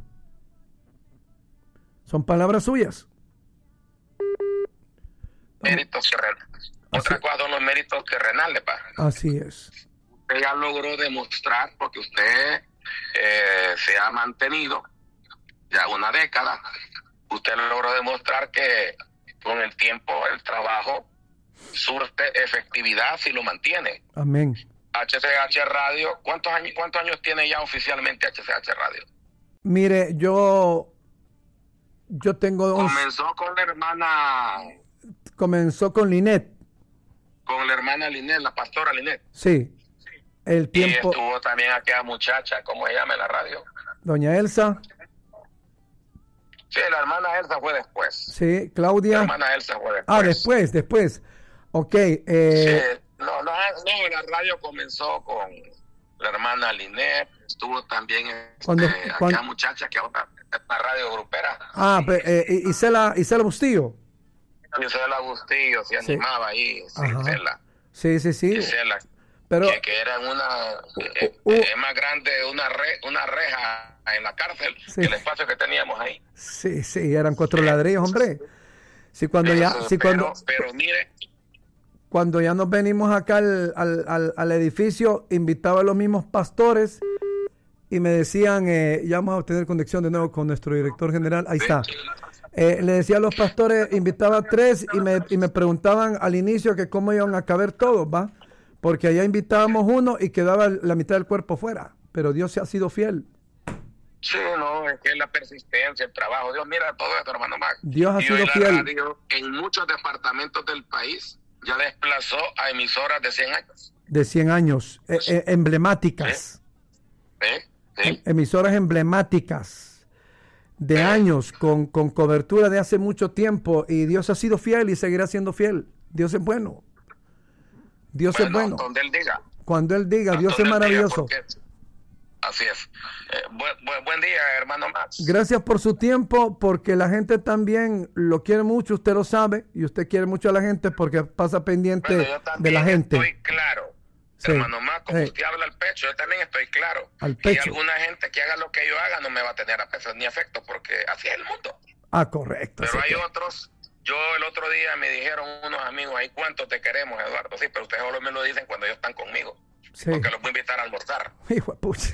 A: Son palabras suyas.
C: Méritos terrenales. Otra cosa son los méritos terrenales, pa.
A: Así es.
C: Usted ya logró demostrar, porque usted eh, se ha mantenido ya una década, usted logró demostrar que con el tiempo el trabajo surte efectividad si lo mantiene.
A: Amén.
C: H C H Radio, ¿cuántos años, cuántos años tiene ya oficialmente H C H Radio?
A: Mire, yo yo tengo
C: comenzó once... con la hermana
A: comenzó con Linet.
C: Con la hermana Linet, la pastora Linet.
A: Sí. El tiempo.
C: Y estuvo también aquella muchacha, ¿cómo se llama en la radio?
A: Doña Elsa.
C: Sí, la hermana Elsa fue después.
A: Sí, Claudia.
C: La hermana Elsa fue después.
A: Ah, después, después. Ok. Eh...
C: Sí, no, no, no, la radio comenzó con la hermana Linet, estuvo también este,
A: cuando,
C: aquella
A: cuando...
C: muchacha que ahora es la radio grupera.
A: Ah, pero, eh, Isela, Isela Bustillo.
C: Gisela Bustillo se
A: Sí.
C: animaba ahí,
A: Ajá.
C: Gisela.
A: Sí, sí, sí.
C: Gisela,
A: Pero
C: que, que era una, eh,
A: uh, uh.
C: es más grande una, re, una reja en la cárcel
A: Sí.
C: que el espacio que teníamos ahí.
A: sí, sí, eran cuatro ladrillos, hombre. Sí, cuando
C: Eso,
A: ya, sí,
C: pero,
A: cuando,
C: pero mire,
A: cuando ya nos venimos acá al, al, al, al edificio, invitaba a los mismos pastores y me decían, eh, ya vamos a obtener conexión de nuevo con nuestro director general, ahí está. Eh, le decía a los pastores, invitaba a tres y me, y me preguntaban al inicio que cómo iban a caber todos, ¿va? Porque allá invitábamos uno y quedaba la mitad del cuerpo fuera, pero Dios se ha sido fiel.
C: sí, no, es que es la persistencia, el trabajo. Dios mira todo esto, hermano Max.
A: Dios ha
C: Y
A: sido
C: hoy la
A: fiel.
C: radio en muchos departamentos del país ya desplazó a emisoras de cien años.
A: De cien años, eh, eh, emblemáticas,
C: ¿Sí? ¿Sí?
A: em- emisoras emblemáticas de
C: Sí.
A: años con, con cobertura de hace mucho tiempo y Dios ha sido fiel y seguirá siendo fiel. Dios es bueno. Dios es bueno.
C: Donde él diga.
A: Cuando Él diga, Dios es
C: Donde él diga,
A: maravilloso.
C: porque- Así es. Eh, buen, buen, buen día, hermano Max.
A: Gracias por su tiempo, porque la gente también lo quiere mucho, usted lo sabe, y usted quiere mucho a la gente porque pasa pendiente
C: Bueno, yo
A: de
C: también
A: la gente.
C: estoy claro.
A: Sí.
C: Hermano Max, como
A: Sí.
C: usted habla al pecho, yo también estoy claro.
A: Al
C: Y
A: pecho.
C: alguna gente que haga lo que yo haga no me va a tener a pesar ni afecto, porque así es el mundo.
A: Ah, correcto.
C: Pero
A: sí
C: hay
A: que-
C: otros. Yo el otro día me dijeron unos amigos ahí, ¿cuánto te queremos, Eduardo? Sí, pero ustedes solo me lo dicen cuando ellos están conmigo.
A: Sí.
C: Porque los voy a invitar a almorzar.
A: Hijo de pucha.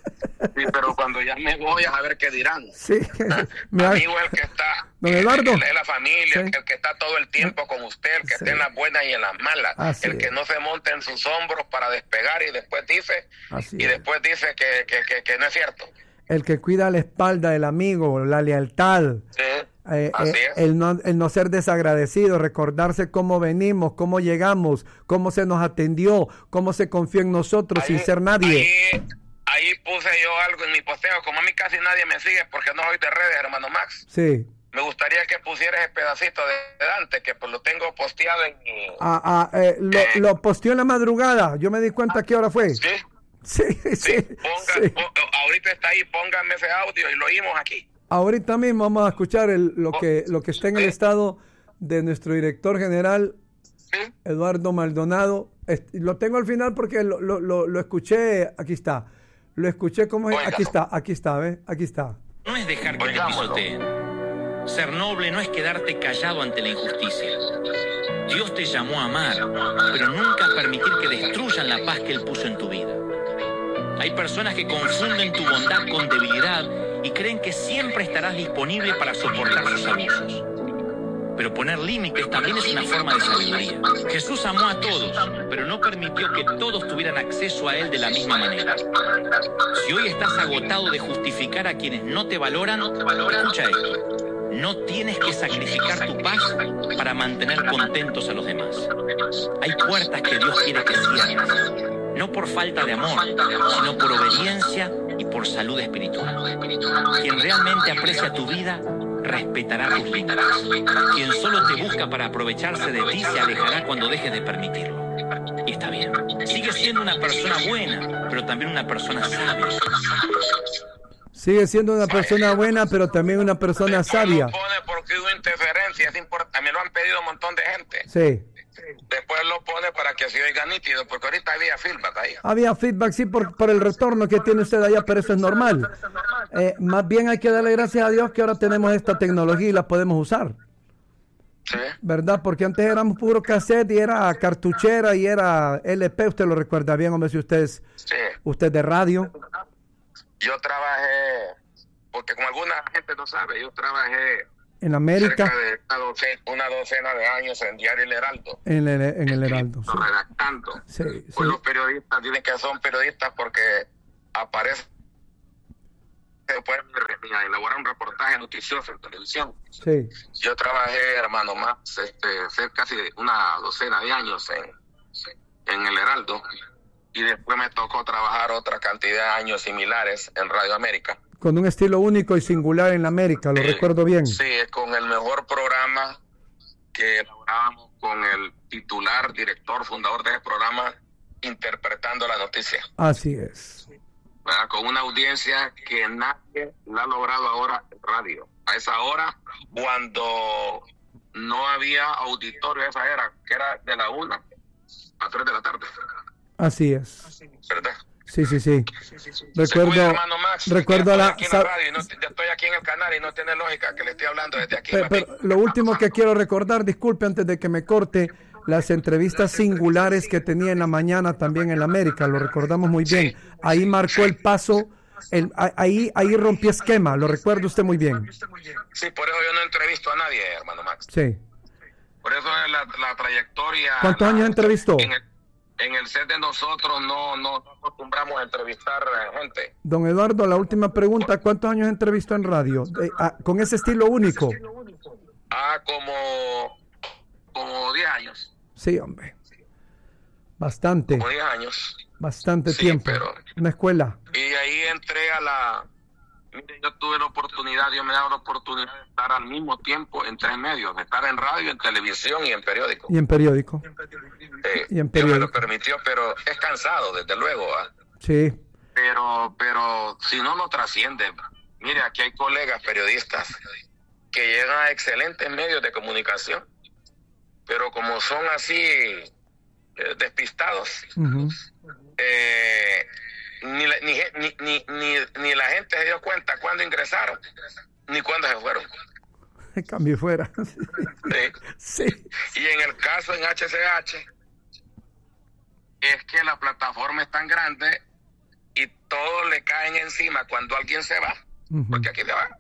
C: Sí, pero cuando ya me voy a saber qué dirán.
A: Sí. Me ha-
C: Amigo el que está,
A: Don
C: el-
A: Eduardo.
C: el de la familia,
A: Sí.
C: el, que- el que está todo el tiempo con usted, el que
A: Sí.
C: está en las buenas y en las malas,
A: Así
C: el que
A: es.
C: no se monta en sus hombros para despegar y después dice,
A: Así
C: y
A: es.
C: después dice que, que, que, que no es cierto.
A: El que cuida la espalda del amigo, la lealtad,
C: Sí,
A: eh,
C: así
A: eh,
C: es.
A: el, no, el no ser desagradecido, recordarse cómo venimos, cómo llegamos, cómo se nos atendió, cómo se confió en nosotros sin ser nadie.
C: Ahí, ahí puse yo algo en mi posteo, como a mí casi nadie me sigue porque no soy de redes, hermano Max.
A: Sí.
C: Me gustaría que pusieras ese pedacito de Dante, que pues lo tengo posteado en mi...
A: Ah, ah, eh, lo,
C: Eh.
A: lo posteó en la madrugada. Yo me di cuenta qué hora fue.
C: Sí,
A: Sí, sí,
C: sí, ponga,
A: sí.
C: po- ahorita está ahí, pónganme ese audio y lo oímos aquí.
A: Ahorita mismo vamos a escuchar el- lo,
C: Oh,
A: que, lo que está en el
C: sí.
A: estado de nuestro director general,
C: Sí,
A: Eduardo Maldonado. Est- Lo tengo al final porque lo, lo, lo, lo escuché. Aquí está. Lo escuché como es.
C: Oiga.
A: Aquí está, aquí está, ¿ves? Aquí está.
D: No es dejar que te
C: Oigámoslo.
D: pisoteen. Ser noble no es quedarte callado ante la injusticia. Dios te llamó a amar, pero nunca permitir que destruyan la paz que Él puso en tu vida. Hay personas que confunden tu bondad con debilidad y creen que siempre estarás disponible para soportar sus abusos. Pero poner límites también es una forma de sabiduría. Jesús amó a todos, pero no permitió que todos tuvieran acceso a Él de la misma manera. Si hoy estás agotado de justificar a quienes no te valoran, escucha esto. No tienes que sacrificar tu paz para mantener contentos a los demás. Hay puertas que Dios quiere que cierres, no por falta de amor, sino por obediencia y por salud espiritual. Quien realmente aprecia tu vida, respetará tus límites. Quien solo te busca para aprovecharse de ti, se alejará cuando dejes de permitirlo. Y está bien. Sigue siendo una persona buena, pero también una persona sabia.
A: Sigue siendo una persona buena, pero también una persona
C: Después
A: sabia.
C: lo pone porque hubo interferencia, es importante. Me lo han pedido un montón de gente.
A: Sí.
C: Después lo pone para que se oiga nítido, porque ahorita había feedback ahí.
A: Había feedback, sí, por, por el retorno que tiene usted allá, pero eso es normal. Eh, más bien hay que darle gracias a Dios que ahora tenemos esta tecnología y la podemos usar,
C: Sí,
A: ¿verdad? Porque antes éramos puro cassette y era cartuchera y era L P, usted lo recuerda bien, hombre, si usted es,
C: sí.
A: usted es de radio.
C: Yo trabajé, porque como alguna gente no sabe, yo trabajé
A: En América,
C: cerca de una docena, una docena de años en Diario El Heraldo.
A: en el, en el Heraldo. Sí.
C: Redactando.
A: Sí,
C: Pues
A: sí.
C: los periodistas dicen que son periodistas porque aparecen pueden elaborar un reportaje noticioso en televisión.
A: Sí.
C: Yo trabajé, hermano, más este, cerca casi de una docena de años en, en El Heraldo, y después me tocó trabajar otra cantidad de años similares en Radio América.
A: Con un estilo único y singular en América, lo
C: Sí,
A: recuerdo bien.
C: Sí, con el mejor programa que elaborábamos con el titular, director, fundador de ese programa, interpretando la noticia.
A: Así es.
C: ¿Verdad? Con una audiencia que nadie la ha logrado ahora en radio. A esa hora, cuando no había auditorio, esa era, que era de la una a tres de la tarde.
A: Así es.
C: ¿Verdad?
A: Sí, sí, sí. Recuerdo,
C: Se cuida, hermano Max,
A: recuerdo a la...
C: aquí en la radio y no, ya estoy aquí en el canal y no tiene lógica que le estoy hablando desde aquí.
A: Pero, pero lo último que quiero recordar, disculpe antes de que me corte, las entrevistas singulares que tenía en la mañana también en la América, lo recordamos muy bien. Ahí marcó el paso, el, ahí, ahí rompió esquema, lo recuerda usted muy bien.
C: Sí, por eso yo no entrevisto a nadie, hermano Max.
A: Sí.
C: Por eso es la, la trayectoria...
A: ¿Cuántos
C: la,
A: años entrevistó?
C: En el, en el set de nosotros no, no acostumbramos a entrevistar gente.
A: Don Eduardo, la última pregunta, ¿cuántos años entrevistó en radio? Eh, ah, con ese estilo único.
C: Ah, como, como diez años.
A: Sí, hombre. Bastante.
C: Como diez años.
A: Bastante
C: Sí,
A: tiempo.
C: pero-
A: Una escuela.
C: Y ahí entré a la... Mire, yo tuve la oportunidad, Dios me ha dado la oportunidad de estar al mismo tiempo en tres medios, de estar en radio, en televisión y en periódico.
A: Y en periódico.
C: Eh,
A: y en
C: Dios me
A: periódico.
C: lo permitió, pero es cansado, desde luego. ¿ah?
A: Sí.
C: Pero, pero si no, no trasciende. Mire, aquí hay colegas periodistas que llegan a excelentes medios de comunicación, pero como son así eh, despistados,
A: Ujú.
C: eh, ni, la- ni, ni, ni, ni, ni la gente se dio cuenta cuándo ingresaron, ni cuándo se fueron.
A: Cambio fuera.
C: Sí.
A: Sí.
C: Y en el caso en H C H, es que la plataforma es tan grande y todos le caen encima cuando alguien se va,
A: Ujú.
C: porque aquí se va,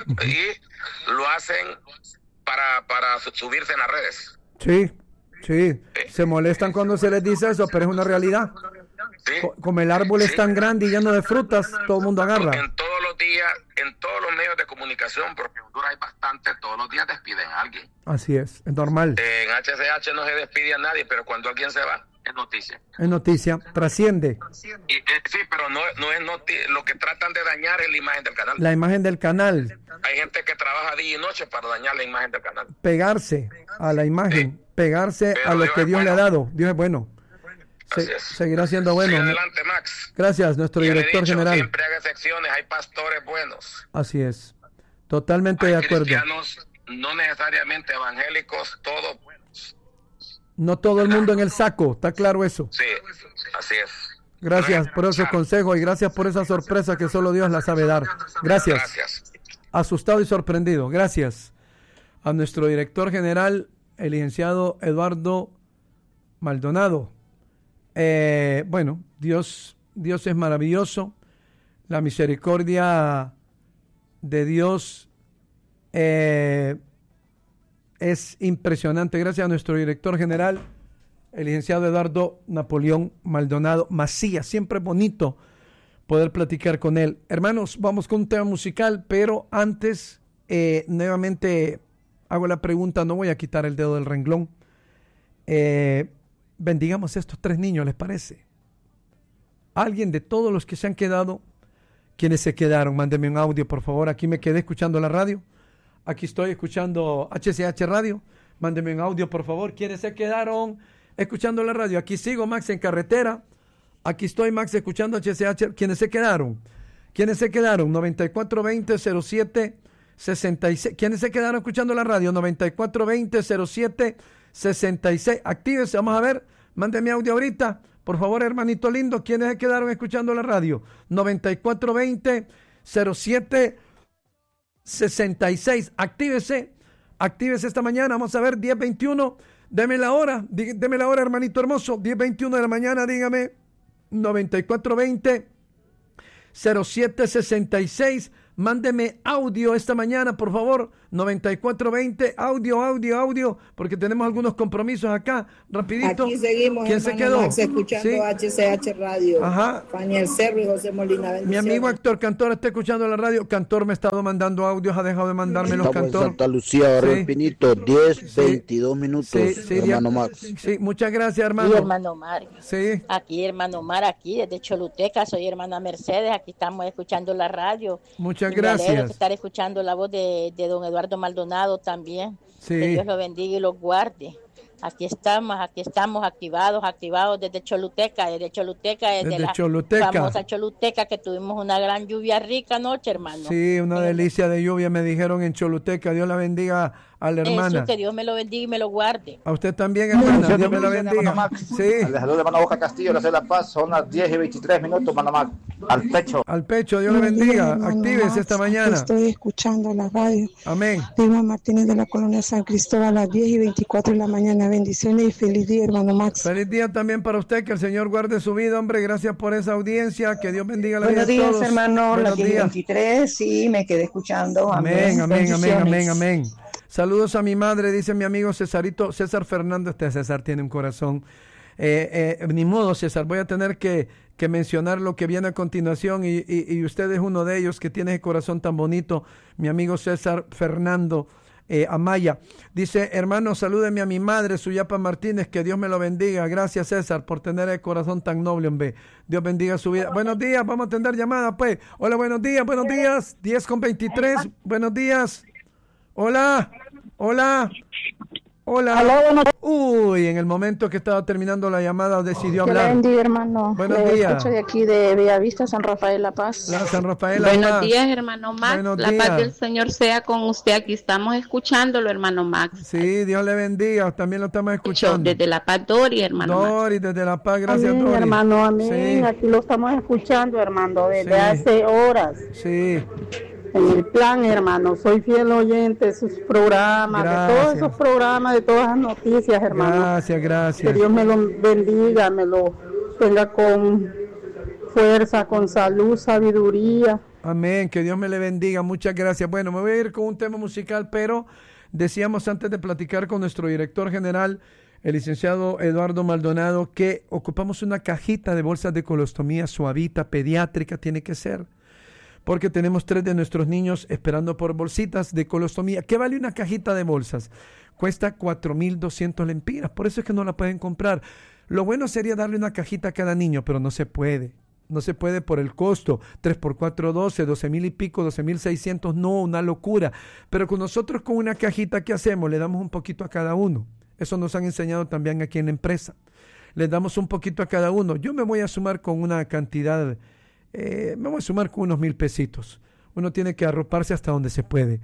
C: y lo hacen para, para su- subirse en las redes.
A: Sí. Sí. Se molestan cuando se les dice eso, pero es una realidad.
C: ¿Sí?
A: Co- Como el árbol es
C: Sí.
A: tan grande y lleno de frutas, todo el mundo agarra.
C: En todos los días, en todos los medios de comunicación, porque en Honduras hay bastante, todos los días despiden a alguien.
A: Así es, es normal.
C: Eh, en H C H no se despide a nadie, pero cuando alguien se va, es noticia.
A: Es noticia, trasciende.
C: Y, eh, sí, pero no, no es noticia. Lo que tratan de dañar es la imagen del canal.
A: La imagen del canal,
C: Hay gente que trabaja día y noche para dañar la imagen del canal.
A: pegarse a la imagen, pegarse
C: Pero
A: a lo
C: Dios
A: que
C: es
A: Dios le ha
C: bueno.
A: dado. Dios es bueno. Se-
C: Así es.
A: seguirá siendo bueno.
C: Sigue adelante, Max.
A: Gracias, nuestro
C: Ya le he
A: director
C: dicho,
A: general.
C: Siempre haga secciones, hay pastores buenos.
A: Así es. Totalmente
C: Hay
A: de acuerdo.
C: cristianos no necesariamente evangélicos, todos buenos.
A: No todo el mundo en el saco, está claro eso.
C: Sí, así es.
A: Gracias por esos consejos y gracias por esa sorpresa que solo Dios la sabe dar. Gracias.
C: Gracias.
A: Asustado y sorprendido. Gracias a nuestro director general, el licenciado Eduardo Maldonado. Eh, bueno, Dios, Dios es maravilloso. La misericordia de Dios eh, es impresionante. Gracias a nuestro director general, el licenciado Eduardo Napoleón Maldonado Macías. Siempre es bonito poder platicar con él. Hermanos, vamos con un tema musical, pero antes, eh, nuevamente hago la pregunta, no voy a quitar el dedo del renglón. Eh, bendigamos a estos tres niños, ¿les parece? Alguien de todos los que se han quedado, quienes se quedaron, mándeme un audio, por favor. Aquí me quedé escuchando la radio. Aquí estoy escuchando H C H Radio. Mándeme un audio, por favor. ¿Quiénes se quedaron escuchando la radio? Aquí sigo, Max, en carretera. Aquí estoy, Max, escuchando H C H. ¿Quiénes se quedaron? ¿Quiénes se quedaron? noventa y cuatro veinte cero siete sesenta y seis. ¿Quiénes se quedaron escuchando la radio? noventa y cuatro veinte cero siete sesenta y seis. Actívese, vamos a ver. Mándeme audio ahorita. Por favor, hermanito lindo, ¿quiénes se quedaron escuchando la radio? noventa y cuatro veinte cero siete sesenta y seis. Actívese. Actívese esta mañana. Vamos a ver, diez veintiuno. Deme la hora. Dí- Deme la hora, hermanito hermoso. diez veintiuno de la mañana, dígame. noventa y cuatro veinte cero siete sesenta y seis. Mándeme audio esta mañana, por favor. noventa y cuatro veinte, audio, audio, audio, porque tenemos algunos compromisos acá. Rapidito.
B: Aquí seguimos,
A: ¿Quién se
B: hermano
A: quedó?
B: Max, escuchando
A: Sí.
B: H C H Radio.
A: Ajá.
B: Fanny El Cerro y José Molina.
A: Mi
B: Bendiciones.
A: amigo Héctor Cantor está escuchando la radio. Cantor me ha estado mandando audios, ha dejado de mandarme los
E: Estamos en
A: Cantor.
E: Santa Lucía, Barrio
A: Sí.
E: Pinito, diez,
A: Sí.
E: veintidós minutos,
A: Sí, sí,
E: hermano
A: ya-
E: Max.
A: Sí, muchas gracias,
F: Sí,
A: hermano.
F: hermano Omar.
A: Sí,
F: Aquí, hermano Omar, aquí desde Choluteca, soy hermana Mercedes, aquí estamos escuchando la radio.
A: muchas
F: Y me alegro
A: gracias.
F: de estar escuchando la voz de, de don Eduardo Maldonado también.
A: Sí.
F: Que Dios lo bendiga y lo guarde. Aquí estamos, aquí estamos activados, activados desde Choluteca, desde Choluteca, desde,
A: Desde
F: la
A: Choluteca.
F: famosa Choluteca, que tuvimos una gran lluvia rica anoche, hermano.
A: Sí, una delicia de lluvia me dijeron en Choluteca. Dios la bendiga a la hermana.
F: Eso, que Dios me lo bendiga y me lo guarde.
A: A usted también, hermana. Dios me la bendiga. Sí.
G: Le saludo, hermano Boca Castillo, le hace la paz. Son las diez y veintitrés minutos, hermano Mac. Al pecho.
A: Al pecho, Dios le bendiga. Actívese esta mañana.
H: Estoy escuchando la radio.
A: Amén.
H: Dilma Martínez de la Colonia San Cristóbal a las diez y veinticuatro de la mañana. Bendiciones y feliz día, hermano Max.
A: Feliz día también para usted, que el Señor guarde su vida, hombre. Gracias por esa audiencia, que Dios bendiga la
I: Buenos
A: vida de
I: días,
A: todos.
I: hermano,
A: Buenos
I: las diez y
A: días.
I: veintitrés, sí, me quedé escuchando.
A: Amén, amén, amén, amén,
I: Bendiciones.
A: amén. Saludos a mi madre, dice mi amigo Cesarito, César Fernando. Este César tiene un corazón. Eh, eh, ni modo, César, voy a tener que, que mencionar lo que viene a continuación y, y, y usted es uno de ellos que tiene ese corazón tan bonito, mi amigo César Fernando eh, Amaya. Dice, hermano, salúdeme a mi madre, Suyapa Martínez, que Dios me lo bendiga. Gracias, César, por tener el corazón tan noble, hombre. Dios bendiga su vida. Buenos días, vamos a atender llamadas, pues. Hola, buenos días, buenos días. diez con veintitrés, buenos días. Hola, hola. Hola.
B: Aló,
A: Uy, en el momento que estaba terminando la llamada decidió
H: Que le
A: hablar.
H: bendiga, hermano.
A: Buenos
H: Le
A: días.
H: escucho de aquí de Bellavista, San Rafael, La Paz.
A: La San Rafael.
J: Buenos
A: Paz.
J: días, hermano Max.
A: Buenos
J: La
A: días.
J: paz del Señor sea con usted. Aquí estamos escuchándolo, hermano Max.
A: Sí, Dios le bendiga. También lo estamos escuchando.
J: Desde La Paz, Dori, hermano Max.
A: Dori, desde La Paz, gracias,
B: amén,
A: Dori.
B: hermano, amén.
A: Sí,
B: Aquí lo estamos escuchando, hermano, desde
A: Sí.
B: hace horas.
A: sí.
B: En el plan, hermano, soy fiel oyente de sus programas, de
A: Gracias.
B: todos esos programas, de todas las noticias, hermano.
A: Gracias,
B: Que
A: gracias.
B: Dios me lo bendiga, me lo tenga con fuerza, con salud, sabiduría.
A: Amén, que Dios me le bendiga. Muchas gracias. Bueno, me voy a ir con un tema musical, pero decíamos antes de platicar con nuestro director general, el licenciado Eduardo Maldonado, que ocupamos una cajita de bolsas de colostomía suavita, pediátrica, tiene que ser. Porque tenemos tres de nuestros niños esperando por bolsitas de colostomía. ¿Qué vale una cajita de bolsas? Cuesta cuatro mil doscientas lempiras, por eso es que no la pueden comprar. Lo bueno sería darle una cajita a cada niño, pero no se puede. No se puede por el costo. tres por cuatro, doce, doce mil y pico, doce mil seiscientos, no, una locura. Pero con nosotros con una cajita, ¿qué hacemos? Le damos un poquito a cada uno. Eso nos han enseñado también aquí en la empresa. Les damos un poquito a cada uno. Yo me voy a sumar con una cantidad... Eh, me voy a sumar con unos mil pesitos. Uno tiene que arroparse hasta donde se puede.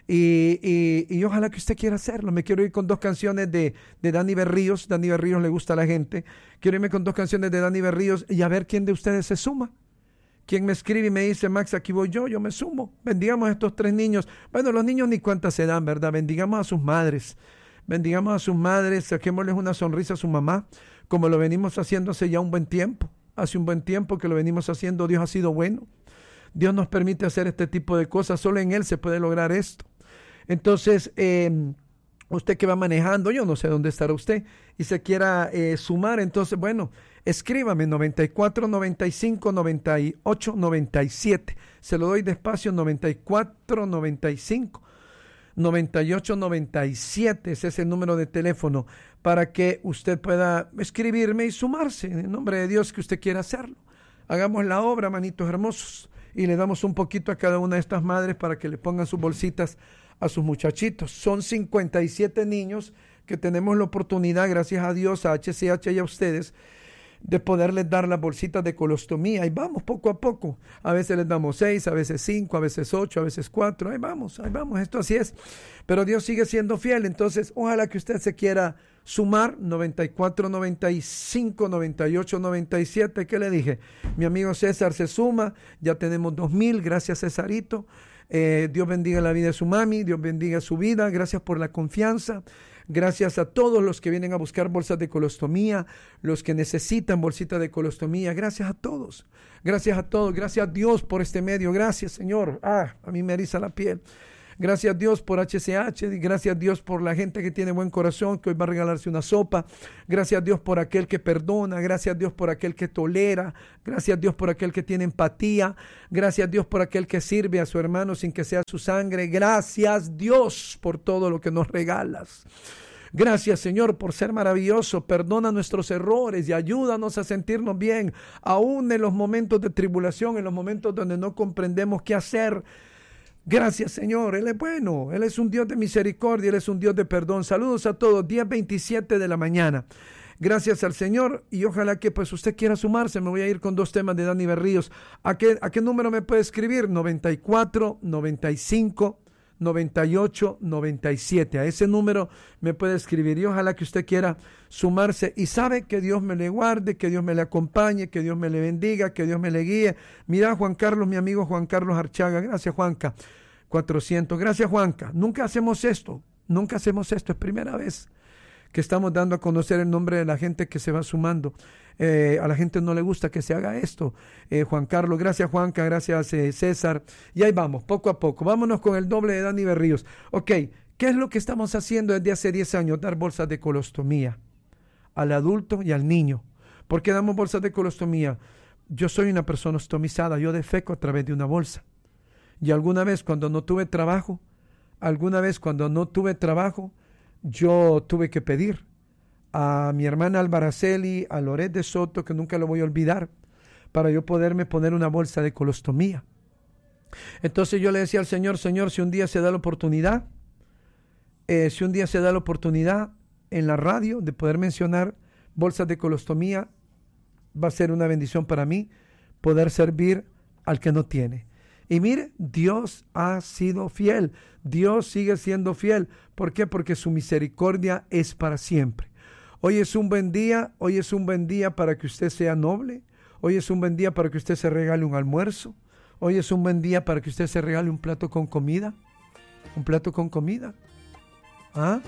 A: Y, y, y ojalá que usted quiera hacerlo. Me quiero ir con dos canciones de, de Dani Berríos. Dani Berríos le gusta a la gente. Quiero irme con dos canciones de Dani Berríos y a ver quién de ustedes se suma. Quien me escribe y me dice, Max, aquí voy yo, yo me sumo. Bendigamos a estos tres niños. Bueno, los niños ni cuántas se dan, ¿verdad? Bendigamos a sus madres. Bendigamos a sus madres. Saquémosles una sonrisa a su mamá, como lo venimos haciendo hace ya un buen tiempo. Hace un buen tiempo que lo venimos haciendo. Dios ha sido bueno. Dios nos permite hacer este tipo de cosas. Solo en Él se puede lograr esto. Entonces, eh, usted que va manejando, yo no sé dónde estará usted, y se quiera eh, sumar, entonces, bueno, escríbame noventa y cuatro, noventa y cinco, noventa y ocho, noventa y siete. Se lo doy despacio, noventa y cuatro, noventa y cinco, noventa y ocho, noventa y siete. Ese es el número de teléfono para que usted pueda escribirme y sumarse. En el nombre de Dios, que usted quiera hacerlo. Hagamos la obra, manitos hermosos, y le damos un poquito a cada una de estas madres para que le pongan sus bolsitas a sus muchachitos. Son cincuenta y siete niños que tenemos la oportunidad, gracias a Dios, a H C H y a ustedes, de poderles dar las bolsitas de colostomía. Ahí vamos, poco a poco. A veces les damos seis, a veces cinco, a veces ocho, a veces cuatro. Ahí vamos, ahí vamos. Esto así es. Pero Dios sigue siendo fiel. Entonces, ojalá que usted se quiera sumar. noventa y cuatro, noventa y cinco, noventa y ocho, noventa y siete. ¿Qué le dije? Mi amigo César se suma. Ya tenemos dos mil. Gracias, Cesarito. Eh, Dios bendiga la vida de su mami. Dios bendiga su vida. Gracias por la confianza. Gracias a todos los que vienen a buscar bolsas de colostomía, los que necesitan bolsitas de colostomía. Gracias a todos. Gracias a todos. Gracias a Dios por este medio. Gracias, Señor. Ah, a mí me eriza la piel. Gracias a Dios por H C H. Gracias a Dios por la gente que tiene buen corazón, que hoy va a regalarse una sopa. Gracias a Dios por aquel que perdona. Gracias a Dios por aquel que tolera. Gracias a Dios por aquel que tiene empatía. Gracias a Dios por aquel que sirve a su hermano sin que sea su sangre. Gracias, Dios, por todo lo que nos regalas. Gracias, Señor, por ser maravilloso. Perdona nuestros errores y ayúdanos a sentirnos bien, aún en los momentos de tribulación, en los momentos donde no comprendemos qué hacer. Gracias, Señor. Él es bueno. Él es un Dios de misericordia. Él es un Dios de perdón. Saludos a todos. diez veintisiete de la mañana. Gracias al Señor. Y ojalá que pues usted quiera sumarse. Me voy a ir con dos temas de Dani Berríos. ¿A qué, a qué número me puede escribir? noventa y cuatro, noventa y cinco, noventa y ocho, noventa y siete. A ese número me puede escribir. Y ojalá que usted quiera sumarse. Y sabe que Dios me le guarde, que Dios me le acompañe, que Dios me le bendiga, que Dios me le guíe. Mira, Juan Carlos, mi amigo Juan Carlos Archaga. Gracias, Juanca. cuatrocientos. Gracias, Juanca. Nunca hacemos esto. Nunca hacemos esto. Es primera vez que estamos dando a conocer el nombre de la gente que se va sumando. Eh, a la gente no le gusta que se haga esto. Eh, Juan Carlos, gracias, Juanca, gracias, eh, César. Y ahí vamos, poco a poco. Vámonos con el doble de Dani Berríos. Ok, ¿qué es lo que estamos haciendo desde hace diez años? Dar bolsas de colostomía al adulto y al niño. ¿Por qué damos bolsas de colostomía? Yo soy una persona ostomizada, yo defeco a través de una bolsa. Y alguna vez cuando no tuve trabajo, alguna vez cuando no tuve trabajo, yo tuve que pedir a mi hermana Albaraceli, a Loret de Soto, que nunca lo voy a olvidar, para yo poderme poner una bolsa de colostomía. Entonces yo le decía al Señor, Señor, si un día se da la oportunidad, eh, si un día se da la oportunidad en la radio de poder mencionar bolsas de colostomía, va a ser una bendición para mí poder servir al que no tiene. Y mire, Dios ha sido fiel. Dios sigue siendo fiel. ¿Por qué? Porque su misericordia es para siempre. Hoy es un buen día. Hoy es un buen día para que usted sea noble. Hoy es un buen día para que usted se regale un almuerzo. Hoy es un buen día para que usted se regale un plato con comida. Un plato con comida. ¿Ah?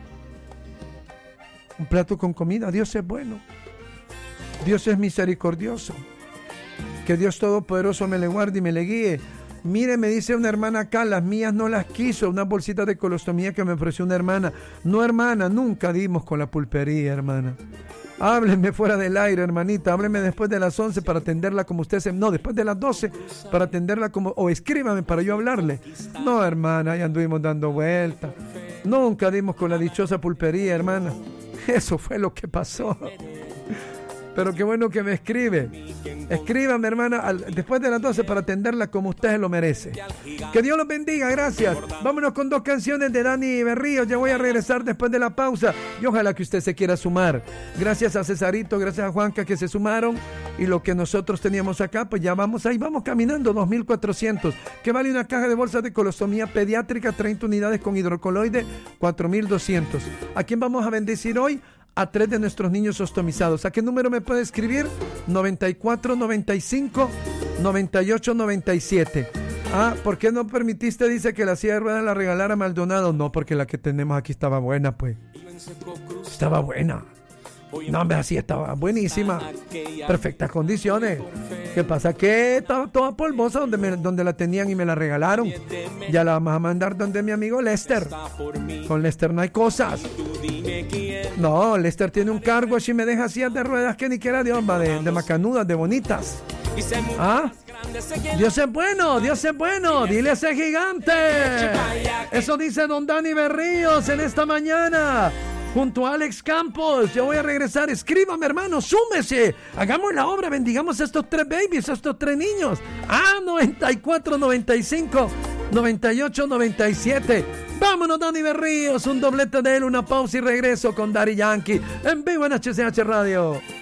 A: Un plato con comida. Dios es bueno. Dios es misericordioso. Que Dios Todopoderoso me le guarde y me le guíe. Mire, me dice una hermana acá, las mías no las quiso, unas bolsitas de colostomía que me ofreció una hermana. No, hermana, nunca dimos con la pulpería, hermana. Hábleme fuera del aire, hermanita. Hábleme después de las once para atenderla como usted se... No, después de las doce para atenderla como... O escríbame para yo hablarle. No, hermana, ya anduvimos dando vueltas. Nunca dimos con la dichosa pulpería, hermana. Eso fue lo que pasó. Pero qué bueno que me escribe. Escríbame, hermana, al, después de las doce para atenderla como usted se lo merece. Que Dios los bendiga, gracias. Vámonos con dos canciones de Dani Berríos. Ya voy a regresar después de la pausa. Y ojalá que usted se quiera sumar. Gracias a Cesarito, gracias a Juanca que se sumaron. Y lo que nosotros teníamos acá, pues ya vamos ahí, vamos caminando, dos mil cuatrocientos. ¿Qué vale una caja de bolsas de colostomía pediátrica? treinta unidades con hidrocoloide, cuatro mil doscientos. ¿A quién vamos a bendecir hoy? A tres de nuestros niños ostomizados. ¿A qué número me puede escribir? noventa y cuatro, noventa y cinco, noventa y ocho, noventa y siete. Ah, ¿por qué no permitiste, dice, que la silla de ruedas la regalara Maldonado? No, porque la que tenemos aquí estaba buena, pues. Estaba buena. No, hombre, así estaba buenísima. Perfectas condiciones. ¿Qué pasa? Que estaba toda polvosa donde, me, donde la tenían y me la regalaron. Ya la vamos a mandar donde mi amigo Lester. Con Lester no hay cosas. No, Lester tiene un cargo y me deja sillas de ruedas que ni quiera Dios, va, de, de macanudas, de bonitas. ¿Ah? Dios es bueno, Dios es bueno. Dile a ese gigante. Eso dice don Dani Berríos en esta mañana. Junto a Alex Campos, yo voy a regresar. Escríbame, hermano, súmese. Hagamos la obra, bendigamos a estos tres babies, a estos tres niños. Ah, noventa y cuatro, noventa y cinco, noventa y ocho, noventa y siete. Vámonos, Dani Berríos, un doblete de él, una pausa y regreso con Daddy Yankee en vivo en H C H Radio.